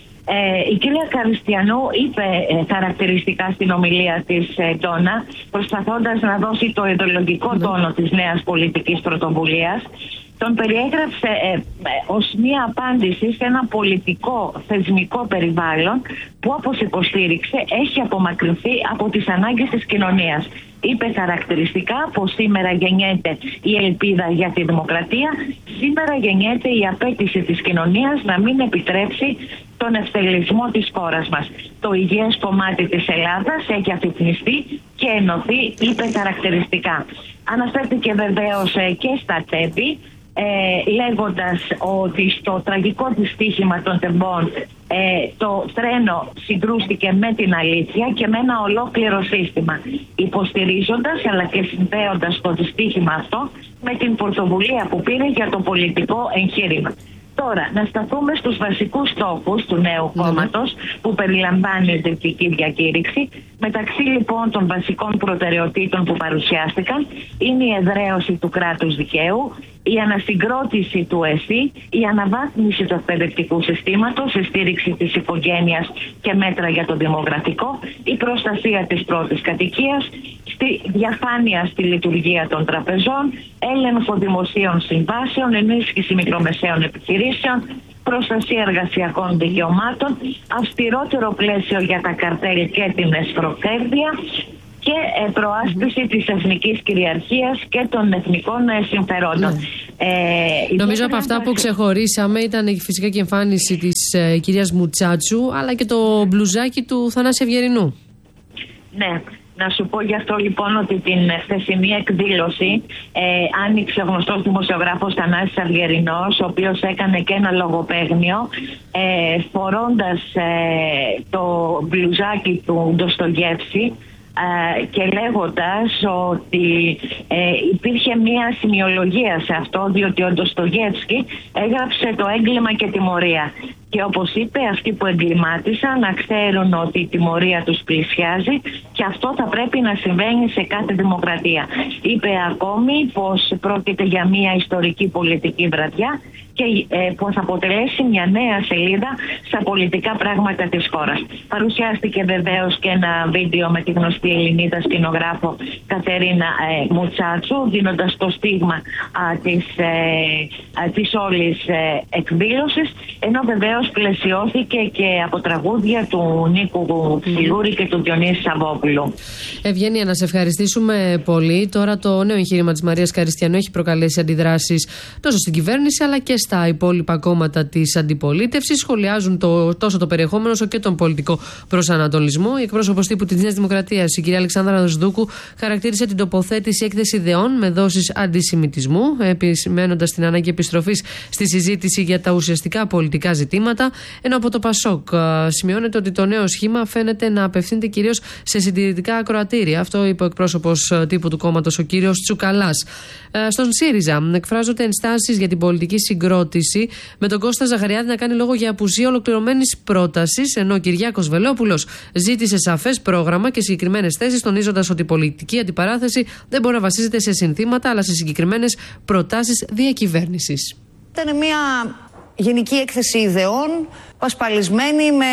Η κυρία Καριστιανού είπε χαρακτηριστικά στην ομιλία της Ντόνα, προσπαθώντας να δώσει το ιδεολογικό τόνο της νέας πολιτικής πρωτοβουλίας, τον περιέγραψε ως μία απάντηση σε ένα πολιτικό θεσμικό περιβάλλον που, όπως υποστήριξε, έχει απομακρυνθεί από τις ανάγκες της κοινωνίας. Είπε χαρακτηριστικά πως σήμερα γεννιέται η ελπίδα για τη δημοκρατία, σήμερα γεννιέται η απέτηση της κοινωνίας να μην επιτρέψει τον ευτελισμό της χώρας μας. Το υγιές κομμάτι της Ελλάδας έχει αφυπνιστεί και ενωθεί, είπε χαρακτηριστικά. Αναφέρθηκε βεβαίως και στα τέμπη, λέγοντας ότι στο τραγικό δυστύχημα των τεμπών το τρένο συγκρούστηκε με την αλήθεια και με ένα ολόκληρο σύστημα, υποστηρίζοντας αλλά και συνδέοντας το δυστύχημα αυτό με την πρωτοβουλία που πήρε για το πολιτικό εγχείρημα. Τώρα, να σταθούμε στους βασικούς στόχους του νέου κόμματος που περιλαμβάνει η δυτική διακήρυξη. Μεταξύ λοιπόν των βασικών προτεραιοτήτων που παρουσιάστηκαν είναι η εδραίωση του κράτους δικαίου, η ανασυγκρότηση του ΕΣΥ, η αναβάθμιση του εκπαιδευτικού συστήματος, η στήριξη της οικογένειας και μέτρα για το δημογραφικό, η προστασία της πρώτης κατοικίας, στη διαφάνεια στη λειτουργία των τραπεζών, έλεγχο δημοσίων συμβάσεων, ενίσχυση μικρομεσαίων επιχειρήσεων, προστασία εργασιακών δικαιωμάτων, αυστηρότερο πλαίσιο για τα καρτέλ και την εσχροκέρδεια και προάσπιση της εθνικής κυριαρχίας και των εθνικών συμφερόντων. Νομίζω από αυτά που ξεχωρίσαμε ήταν φυσικά και η εμφάνιση της κυρίας Μουτσάτσου, αλλά και το μπλουζάκι του Θανάση Ευγερινού. Ναι. Να σου πω γι' αυτό λοιπόν ότι την χθεσινή εκδήλωση άνοιξε ο γνωστός δημοσιογράφος Θανάσης Αυγερινός, ο οποίος έκανε και ένα λογοπαίγνιο φορώντας το μπλουζάκι του Ντοστογεύσκη και λέγοντας ότι υπήρχε μια σημειολογία σε αυτό, διότι ο Ντοστογεύσκη έγραψε το έγκλημα και τιμωρία. Και όπως είπε, αυτοί που εγκλημάτισαν να ξέρουν ότι η τιμωρία τους πλησιάζει και αυτό θα πρέπει να συμβαίνει σε κάθε δημοκρατία. Είπε ακόμη πως πρόκειται για μια ιστορική πολιτική βραδιά και που θα αποτελέσει μια νέα σελίδα στα πολιτικά πράγματα της χώρας. Παρουσιάστηκε βεβαίως και ένα βίντεο με τη γνωστή Ελληνίδα σκηνογράφο Κατερίνα Μουτσάτσου, δίνοντας το στίγμα της όλης εκδήλωσης, ενώ βεβαίως πλαισιώθηκε και από τραγούδια του Νίκου Ψιλούρη και του Διονύση Σαββόπουλου. Ευγένεια, να σε ευχαριστήσουμε πολύ. Τώρα το νέο εγχείρημα της Μαρίας Καριστιανού έχει προκαλέσει αντιδράσεις τόσο στην κυβέρνηση αλλά και στα υπόλοιπα κόμματα της αντιπολίτευσης. Σχολιάζουν τόσο το περιεχόμενο όσο και τον πολιτικό προσανατολισμό. Η εκπρόσωπος τύπου της Νέας Δημοκρατίας, η κυρία Αλεξάνδρα Δοσδούκου, χαρακτήρισε την τοποθέτηση έκθεση ιδεών με δόσεις αντισημιτισμού, επισημένοντας την ανάγκη επιστροφής στη συζήτηση για τα ουσιαστικά πολιτικά ζητήματα. Ενώ από το ΠΑΣΟΚ σημειώνεται ότι το νέο σχήμα φαίνεται να απευθύνεται κυρίως σε συντηρητικά ακροατήρια. Αυτό είπε ο εκπρόσωπος τύπου του κόμματος, ο κύριος Τσουκαλάς. Στον ΣΥΡΙΖΑ εκφράζονται ενστάσεις για την πολιτική συγκρότηση, με τον Κώστα Ζαχαριάδη να κάνει λόγο για απουσία ολοκληρωμένης πρότασης, ενώ ο Κυριάκος Βελόπουλος ζήτησε σαφές πρόγραμμα και συγκεκριμένες θέσεις, τονίζοντας ότι η πολιτική αντιπαράθεση δεν μπορεί να βασίζεται σε συνθήματα αλλά σε συγκεκριμένες προτάσεις διακυβέρνησης. Ήταν μια γενική έκθεση ιδεών, πασπαλισμένη με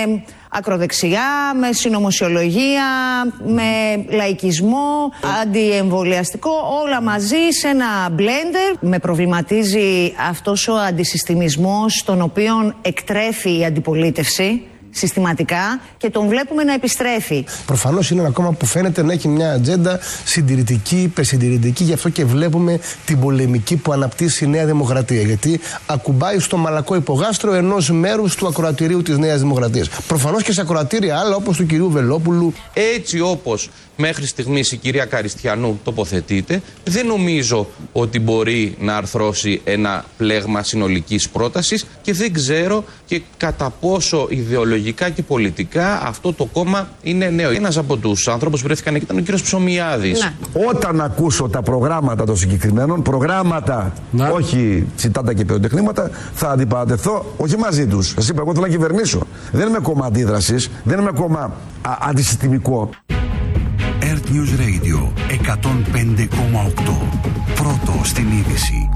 ακροδεξιά, με συνωμοσιολογία, με λαϊκισμό, αντιεμβολιαστικό, όλα μαζί σε ένα μπλέντερ. Με προβληματίζει αυτός ο αντισυστημισμός τον οποίον εκτρέφει η αντιπολίτευση συστηματικά και τον βλέπουμε να επιστρέφει. Προφανώς είναι ένα κόμμα που φαίνεται να έχει μια ατζέντα συντηρητική, υπερσυντηρητική, γι' αυτό και βλέπουμε την πολεμική που αναπτύσσει η Νέα Δημοκρατία. Γιατί ακουμπάει στο μαλακό υπογάστρο ενός μέρους του ακροατηρίου της Νέας Δημοκρατίας. Προφανώς και σε ακροατήρια άλλα, όπως του κυρίου Βελόπουλου. Έτσι όπως μέχρι στιγμής η κυρία Καριστιανού τοποθετείται, δεν νομίζω ότι μπορεί να αρθρώσει ένα πλέγμα συνολικής πρότασης και δεν ξέρω και κατά πόσο ιδεολογικά και πολιτικά αυτό το κόμμα είναι νέο. Ένας από τους ανθρώπους που βρέθηκαν εκεί ήταν ο κύριος Ψωμιάδης. Ναι. Όταν ακούσω τα προγράμματα των συγκεκριμένων, προγράμματα, όχι τσιτάτα και πυροτεχνήματα, θα αντιπαρατεθώ όχι μαζί τους. Σας είπα, εγώ θέλω να κυβερνήσω. Δεν είμαι κόμμα αντίδρασης, δεν είμαι κόμμα αντισυστημικό. Earth News Radio 105,8. Πρώτο στην είδηση.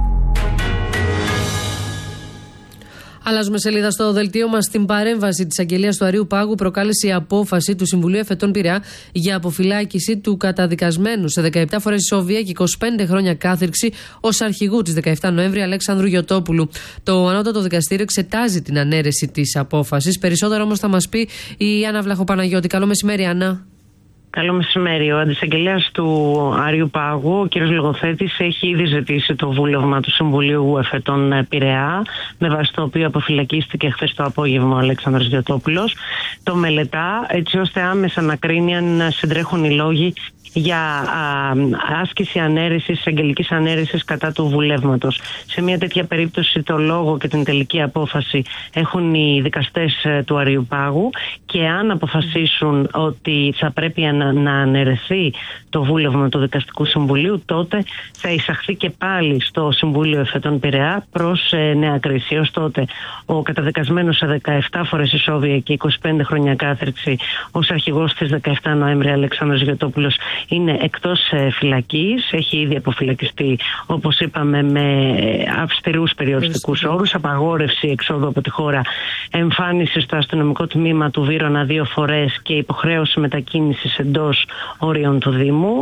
Αλλάζουμε σελίδα στο δελτίο μας. Στην παρέμβαση της αγγελίας του Αρείου Πάγου προκάλεσε η απόφαση του Συμβουλίου Εφετών Πειραιά για αποφυλάκηση του καταδικασμένου σε 17 φορές ισόβια και 25 χρόνια κάθυρξη ως αρχηγού της 17 Νοέμβρη Αλέξανδρου Γιωτόπουλου. Το Ανώτατο Δικαστήριο εξετάζει την ανέρεση της απόφασης. Περισσότερο όμως θα μας πει η Άννα Βλαχοπαναγιώτη. Καλό μεσημέρι, Άννα. Καλό μεσημέρι. Ο αντισαγγελέας του Αρείου Πάγου, ο κ. Λογοθέτης, έχει ήδη ζητήσει το βούλευμα του Συμβουλίου Εφετών Πειραιά, με βάση το οποίο αποφυλακίστηκε χθες το απόγευμα ο Αλέξανδρος Γιωτόπουλος. Το μελετά έτσι ώστε άμεσα να κρίνει αν συντρέχουν οι λόγοι για άσκηση ανέρεσης, εγγελικής ανέρεσης κατά του βουλεύματος. Σε μια τέτοια περίπτωση το λόγο και την τελική απόφαση έχουν οι δικαστές του Αριουπάγου, και αν αποφασίσουν ότι θα πρέπει να αναιρεθεί το βούλευμα του Δικαστικού Συμβουλίου, τότε θα εισαχθεί και πάλι στο Συμβούλιο Εφετών Πειραιά προς νέα κρίση. Ως τότε ο καταδικασμένος σε 17 φορές ισόβια και 25 χρόνια κάθριξη ως αρχηγός της 17 Νοέμβρη Αλεξάνδρος Γιωτόπουλος είναι εκτός φυλακής. Έχει ήδη αποφυλακιστεί, όπως είπαμε, με αυστηρούς περιοριστικούς όρους, απαγόρευση εξόδου από τη χώρα, εμφάνιση στο αστυνομικό τμήμα του Βύρωνα 2 φορές και υποχρέωση μετακίνησης εντός όριων του Δήμου.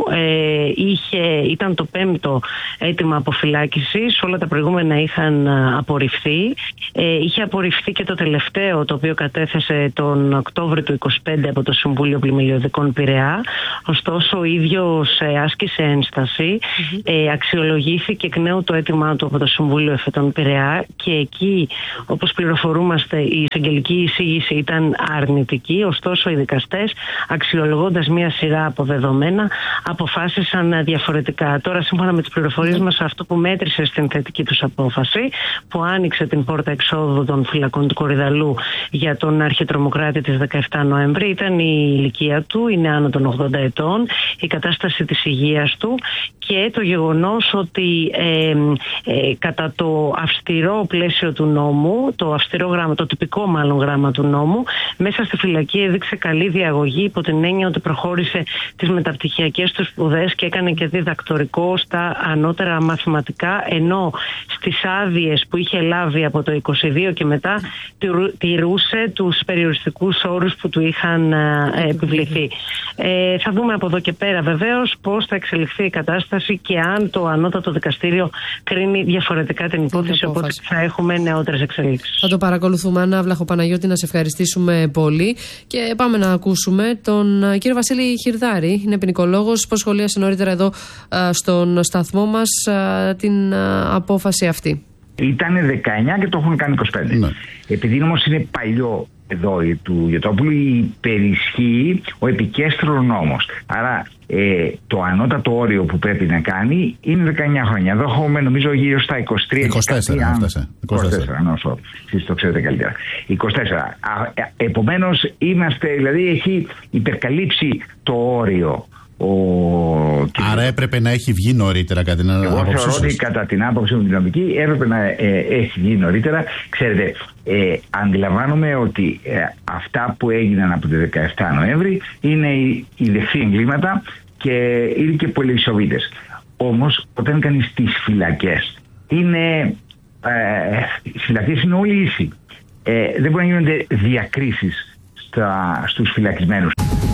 Ήταν το 5ο αίτημα αποφυλάκησης, όλα τα προηγούμενα είχαν απορριφθεί. Είχε απορριφθεί και το τελευταίο, το οποίο κατέθεσε τον Οκτώβριο του 2025 από το Συμβούλιο Πλημελιωδικών Πειραιά. Ωστόσο, ο ίδιος άσκησε ένσταση, αξιολογήθηκε εκ νέου το αίτημά του από το Συμβούλιο Εφετών Πειραιά, και εκεί, όπως πληροφορούμαστε, η εισαγγελική εισήγηση ήταν αρνητική. Ωστόσο, οι δικαστές, αξιολογώντας μία σειρά από δεδομένα, αποφάσισαν διαφορετικά. Τώρα, σύμφωνα με τις πληροφορίες μας, αυτό που μέτρησε στην θετική τους απόφαση, που άνοιξε την πόρτα εξόδου των φυλακών του Κορυδαλού για τον αρχιτρομοκράτη της 17 Νοέμβρη, ήταν η ηλικία του, είναι άνω των 80 ετών, η κατάσταση της υγείας του και το γεγονός ότι κατά το αυστηρό πλαίσιο του νόμου, το αυστηρό γράμμα, το τυπικό μάλλον γράμμα του νόμου, μέσα στη φυλακή έδειξε καλή διαγωγή, υπό την έννοια ότι προχώρησε τις μεταπτυχιακές του σπουδές και έκανε και διδακτορικό στα ανώτερα μαθηματικά, ενώ στις άδειες που είχε λάβει από το 22 και μετά τηρούσε τους περιοριστικούς όρους που του είχαν επιβληθεί. Θα δούμε από εδώ και πέρα βεβαίως πώς θα εξελιχθεί η κατάσταση και αν το ανώτατο δικαστήριο κρίνει διαφορετικά την υπόθεση, οπότε θα έχουμε νεότερες εξελίξεις. Θα το παρακολουθούμε. Άννα Βλαχοπαναγιώτη, να σε ευχαριστήσουμε πολύ και πάμε να ακούσουμε τον κύριο Βασίλη Χιρδάρη. Είναι ποινικολόγος που σχολίασε νωρίτερα εδώ στον σταθμό μας την απόφαση αυτή. Ήταν 19 και το έχουν κάνει 25. Ναι. Επειδή όμως είναι παλιό εδώ του Γιωτόπουλου, υπερισχύει ο επικέστρος νόμος. Άρα το ανώτατο όριο που πρέπει να κάνει είναι 19 χρόνια. Εδώ έχουμε νομίζω γύρω στα 23. 24, εσείς το ξέρετε καλύτερα. 24. Επομένως δηλαδή έχει υπερκαλύψει το όριο. Άρα έπρεπε να έχει βγει νωρίτερα κατά την άποψή σας? Εγώ θεωρώ ότι κατά την άποψη μου την νομική έπρεπε να έχει βγει νωρίτερα. Ξέρετε, αντιλαμβάνομαι ότι αυτά που έγιναν από τη 17 Νοέμβρη είναι οι δεχθεί εγκλήματα και είναι και πολυεισοβίτες. Όμως όταν κάνεις τις φυλακές, οι φυλακές είναι όλοι ίσοι. Δεν μπορεί να γίνονται διακρίσεις στους φυλακισμένους.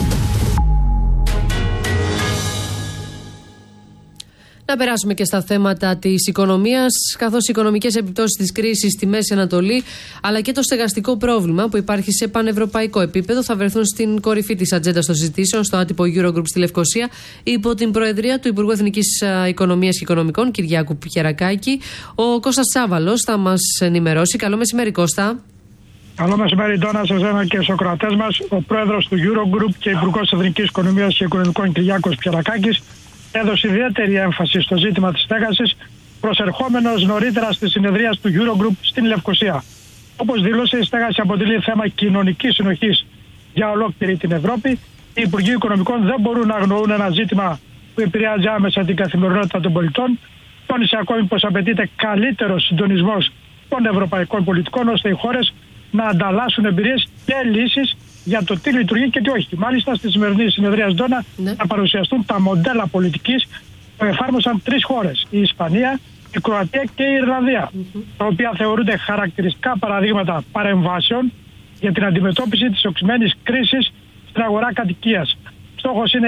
Να περάσουμε και στα θέματα της οικονομίας, καθώς οι οικονομικές επιπτώσεις της κρίσης στη Μέση Ανατολή, αλλά και το στεγαστικό πρόβλημα που υπάρχει σε πανευρωπαϊκό επίπεδο, θα βρεθούν στην κορυφή της ατζέντας των συζητήσεων στο άτυπο Eurogroup στη Λευκοσία, υπό την προεδρία του Υπουργού Εθνικής Οικονομίας και Οικονομικών, Κυριάκου Πιερακάκη. Ο Κώστας Τσάβαλος θα μας ενημερώσει. Καλό μεσημέρι, Κώστα. Καλό μεσημέρι, Ντόνα, σε εσένα και στους ακροατές μας. Ο πρόεδρος του Eurogroup και Υπουργός Εθνικής Οικονομίας και Οικονομικών, Κυριάκος Πιερακάκης, έδωσε ιδιαίτερη έμφαση στο ζήτημα της στέγασης, προσερχόμενος νωρίτερα στη συνεδρία του Eurogroup στην Λευκοσία. Όπως δήλωσε, η στέγαση αποτελεί θέμα κοινωνικής συνοχής για ολόκληρη την Ευρώπη. Οι Υπουργοί Οικονομικών δεν μπορούν να αγνοούν ένα ζήτημα που επηρεάζει άμεσα την καθημερινότητα των πολιτών. Τόνισε ακόμη πως απαιτείται καλύτερος συντονισμός των ευρωπαϊκών πολιτικών, ώστε οι χώρες να ανταλλάσσουν εμπειρίες και λύσεις για το τι λειτουργεί και τι όχι. Μάλιστα, στη σημερινή συνεδρία Ντόνα θα παρουσιαστούν τα μοντέλα πολιτικής που εφάρμοσαν 3 χώρες. Η Ισπανία, η Κροατία και η Ιρλανδία, τα οποία θεωρούνται χαρακτηριστικά παραδείγματα παρεμβάσεων για την αντιμετώπιση της οξυμένης κρίσης στην αγορά κατοικίας. Στόχος είναι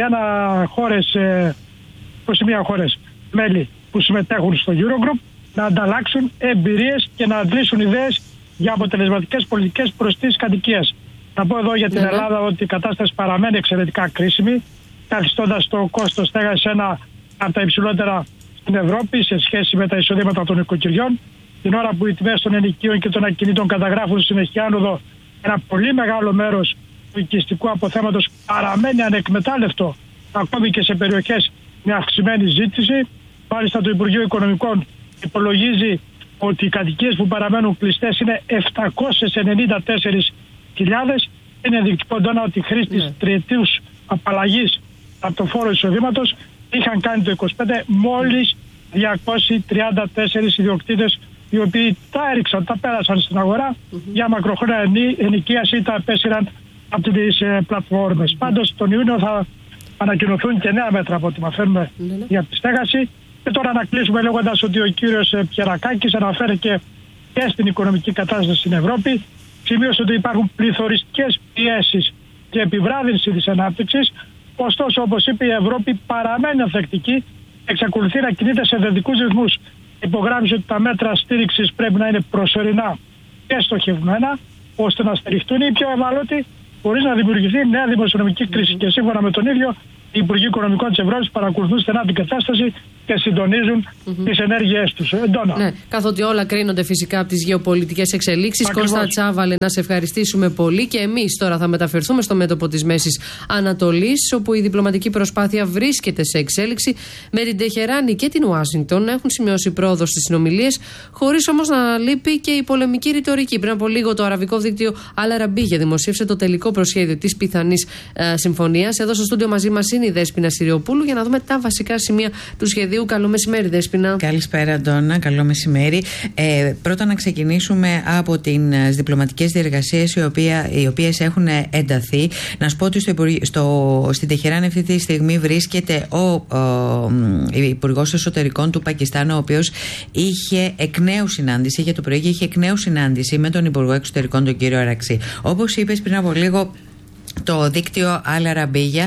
21 χώρες μέλη που συμμετέχουν στο Eurogroup να ανταλλάξουν εμπειρίες και να αντλήσουν ιδέες για αποτελεσματικές πολιτικές προς τις κατοικίες. Να πω εδώ για την Ελλάδα ότι η κατάσταση παραμένει εξαιρετικά κρίσιμη, καθιστώντας το κόστος στέγασης ένα από τα υψηλότερα στην Ευρώπη σε σχέση με τα εισοδήματα των οικοκυριών. Την ώρα που οι τιμές των ενοικίων και των ακινήτων καταγράφουν συνεχή άνοδο, ένα πολύ μεγάλο μέρος του οικιστικού αποθέματος παραμένει ανεκμετάλλευτο ακόμη και σε περιοχές με αυξημένη ζήτηση. Μάλιστα το Υπουργείο Οικονομικών υπολογίζει ότι οι κατοικίες που παραμένουν κλειστές είναι 794.000. Είναι ενδεικτικό εδώ ότι οι χρήστες τριετούς απαλλαγής από το φόρο εισοδήματος είχαν κάνει το 25 μόλις 234 ιδιοκτήτες, οι οποίοι τα έριξαν, τα πέρασαν στην αγορά για μακροχρόνια ενοικίαση ή τα απέσυραν από τις πλατφόρμες. Πάντως τον Ιούνιο θα ανακοινωθούν και νέα μέτρα από ό,τι μαθαίνουμε για τη στέγαση. Και τώρα να κλείσουμε λέγοντας ότι ο κύριος Πιερακάκης αναφέρεται και στην οικονομική κατάσταση στην Ευρώπη. Σημείωσε ότι υπάρχουν πληθωριστικές πιέσεις και επιβράδυνση της ανάπτυξης. Ωστόσο, όπως είπε, η Ευρώπη παραμένει ανθεκτική, εξακολουθεί να κινείται σε θετικούς ρυθμούς. Υπογράμμισε ότι τα μέτρα στήριξης πρέπει να είναι προσωρινά και στοχευμένα, ώστε να στηριχτούν οι πιο ευάλωτοι, χωρίς να δημιουργηθεί νέα δημοσιονομική κρίση. Και σύμφωνα με τον ίδιο, οι Υπουργοί Οικονομικών της Ευρώπης παρακολουθούν στενά την κατάσταση και συντονίζουν τις ενέργειές τους. Ναι, καθότι όλα κρίνονται φυσικά από τις γεωπολιτικές εξελίξεις. Κώστα Τσάβαλε, να σε ευχαριστήσουμε πολύ. Και εμείς τώρα θα μεταφερθούμε στο μέτωπο της Μέσης Ανατολής, όπου η διπλωματική προσπάθεια βρίσκεται σε εξέλιξη. Με την Τεχεράνη και την Ουάσιγκτον έχουν σημειώσει πρόοδο στις συνομιλίες, χωρίς όμως να λείπει και η πολεμική ρητορική. Πριν από λίγο το αραβικό δίκτυο Al Arabiya δημοσίευσε το τελικό προσχέδιο της πιθανής συμφωνίας. Εδώ στο στούντιο μαζί μας είναι η Δέσποινα Συριοπούλου για να δούμε τα βασικά σημεία του σχεδίου. Καλό μεσημέρι, Δέσποινα. Καλησπέρα, Αντώνα. Καλό μεσημέρι. Πρώτα να ξεκινήσουμε από τις διπλωματικές διεργασίες οι οποίες έχουν ενταθεί. Να σου πω ότι στην Τεχεράνη αυτή τη στιγμή βρίσκεται ο Υπουργός Εσωτερικών του Πακιστάν, ο οποίος είχε εκ νέου συνάντηση, για το πρωί είχε εκ νέου συνάντηση με τον Υπουργό Εξωτερικών, τον κύριο Αραξή. Όπως είπες πριν από λίγο, το δίκτυο Al Arabiya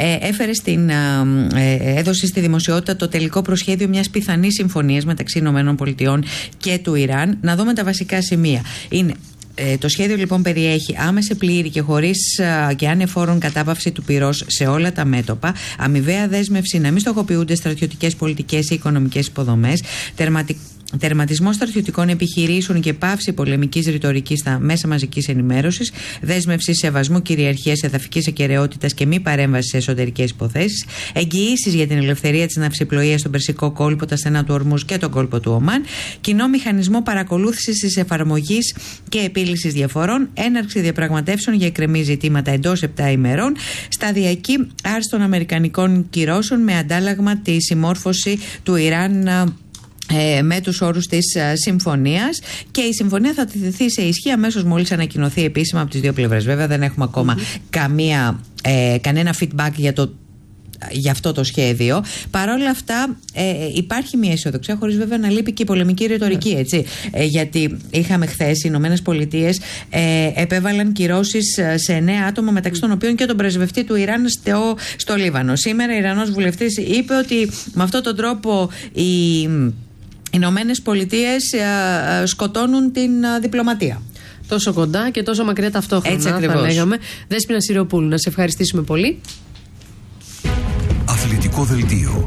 έδωσε στη δημοσιότητα το τελικό προσχέδιο μιας πιθανής συμφωνίας μεταξύ ΗΠΑ και του Ιράν. Να δούμε τα βασικά σημεία. Το σχέδιο λοιπόν περιέχει άμεση, πλήρη και χωρίς και ανεφόρον κατάπαυση του πυρός σε όλα τα μέτωπα, αμοιβαία δέσμευση να μην στοχοποιούνται στρατιωτικές, πολιτικές ή οικονομικές υποδομές, τερματισμό στρατιωτικών επιχειρήσεων και πάυση πολεμικής ρητορικής στα μέσα μαζικής ενημέρωσης, δέσμευση σεβασμού κυριαρχίας, εδαφικής ακεραιότητας και μη παρέμβαση σε εσωτερικές υποθέσεις, εγγυήσεις για την ελευθερία της ναυσιπλοείας στον Περσικό κόλπο, τα στενά του Ορμούζ και τον κόλπο του Ομάν, κοινό μηχανισμό παρακολούθησης της εφαρμογής και επίλυσης διαφορών, έναρξη διαπραγματεύσεων για εκκρεμή ζητήματα εντός 7 ημερών, σταδιακή άρση των αμερικανικών κυρώσεων με αντάλλαγμα τη συμμόρφωση του Ιράν με τους όρους της συμφωνίας, και η συμφωνία θα τεθεί σε ισχύ αμέσως μόλις ανακοινωθεί επίσημα από τις δύο πλευρές. Βέβαια δεν έχουμε ακόμα κανένα feedback για αυτό το σχέδιο. Παρ' όλα αυτά υπάρχει μια αισιοδοξία, χωρίς βέβαια να λείπει και η πολεμική ρητορική, έτσι. Γιατί είχαμε χθες οι Ηνωμένες Πολιτείες επέβαλαν κυρώσεις σε 9 άτομα, μεταξύ των οποίων και τον πρεσβευτή του Ιράν στο Λίβανο. Σήμερα ο Ιρανός βουλευτής είπε ότι με αυτόν τον τρόπο οι Ηνωμένες Πολιτείες σκοτώνουν την διπλωματία. Τόσο κοντά και τόσο μακριά ταυτόχρονα, έτσι θα λέγαμε. Δέσποινα Συριοπούλου, να σε ευχαριστήσουμε πολύ. Αθλητικό δελτίο.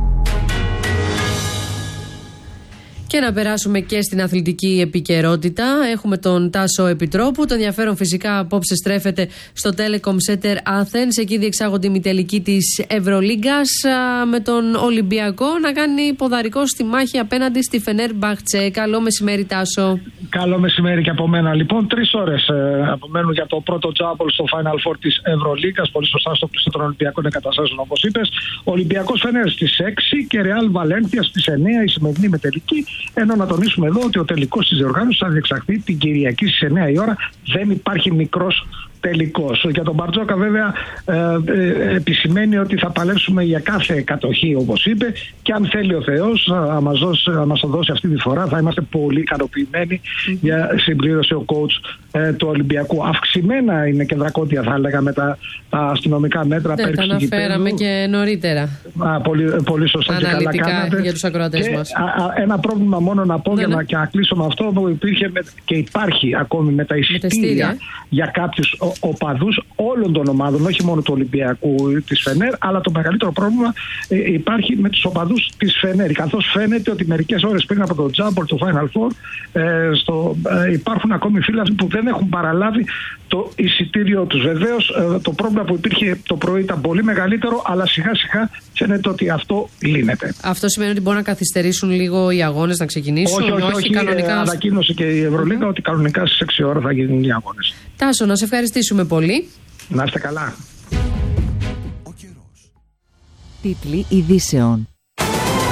Και να περάσουμε και στην αθλητική επικαιρότητα. Έχουμε τον Τάσο Επιτρόπου. Το ενδιαφέρον φυσικά απόψε στρέφεται στο Telecom Center Athens. Εκεί διεξάγονται η μητελική της Ευρωλίγκας, με τον Ολυμπιακό να κάνει ποδαρικό στη μάχη απέναντι στη Φενέρμπαχτσε. Καλό μεσημέρι, Τάσο. Καλό μεσημέρι και από μένα. Λοιπόν, 3 ώρες απομένουν για το πρώτο τζάμπολ στο Final Four της Ευρωλίγκας. Πολύ σωστά στο πλησίο των Ολυμπιακών εγκαταστάσεων, όπως είπες. Ολυμπιακός Φενέρ στις 6 και Ρεάλ Βαλένθια στις 9 η σημερινή μετελική. Ενώ να τονίσουμε εδώ ότι ο τελικός της διοργάνωσης θα διεξαχθεί την Κυριακή στις 9 η ώρα. Δεν υπάρχει μικρός τελικός. Για τον Μπαρτζόκα βέβαια επισημαίνει ότι θα παλέψουμε για κάθε κατοχή, όπως είπε, και αν θέλει ο Θεός να μας το δώσει αυτή τη φορά, θα είμαστε πολύ ικανοποιημένοι για συμπλήρωση ο coach του Ολυμπιακού. Αυξημένα είναι και δρακόντια, θα έλεγα, με τα αστυνομικά μέτρα. Ναι, τα αναφέραμε και νωρίτερα. Πολύ σωστά και καλά κάνατε. Για τους ακροατές μας. Ένα πρόβλημα μόνο να πω, για να κλείσω με αυτό, που υπήρχε και υπάρχει ακόμη με τα εισιτήρια για κάποιους οπαδούς όλων των ομάδων, όχι μόνο του Ολυμπιακού, της Φενέρ, αλλά το μεγαλύτερο πρόβλημα υπάρχει με τους οπαδούς της Φενέρ. Καθώς φαίνεται ότι μερικές ώρες πριν από το Τζάμπολ, το Final Four, υπάρχουν ακόμη φίλοι που δεν έχουν παραλάβει το εισιτήριο τους. Βεβαίως το πρόβλημα που υπήρχε το πρωί ήταν πολύ μεγαλύτερο, αλλά σιγά σιγά φαίνεται ότι αυτό λύνεται. Αυτό σημαίνει ότι μπορούν να καθυστερήσουν λίγο οι αγώνες να ξεκινήσουν? Όχι, κανονικά. Ανακοίνωσε και η Ευρωλίγα ότι κανονικά στις 6 ώρα θα γίνουν οι αγώνες. Τάσο, να σε ευχαριστήσουμε πολύ. Να είστε καλά. Τίτλοι ειδήσεων.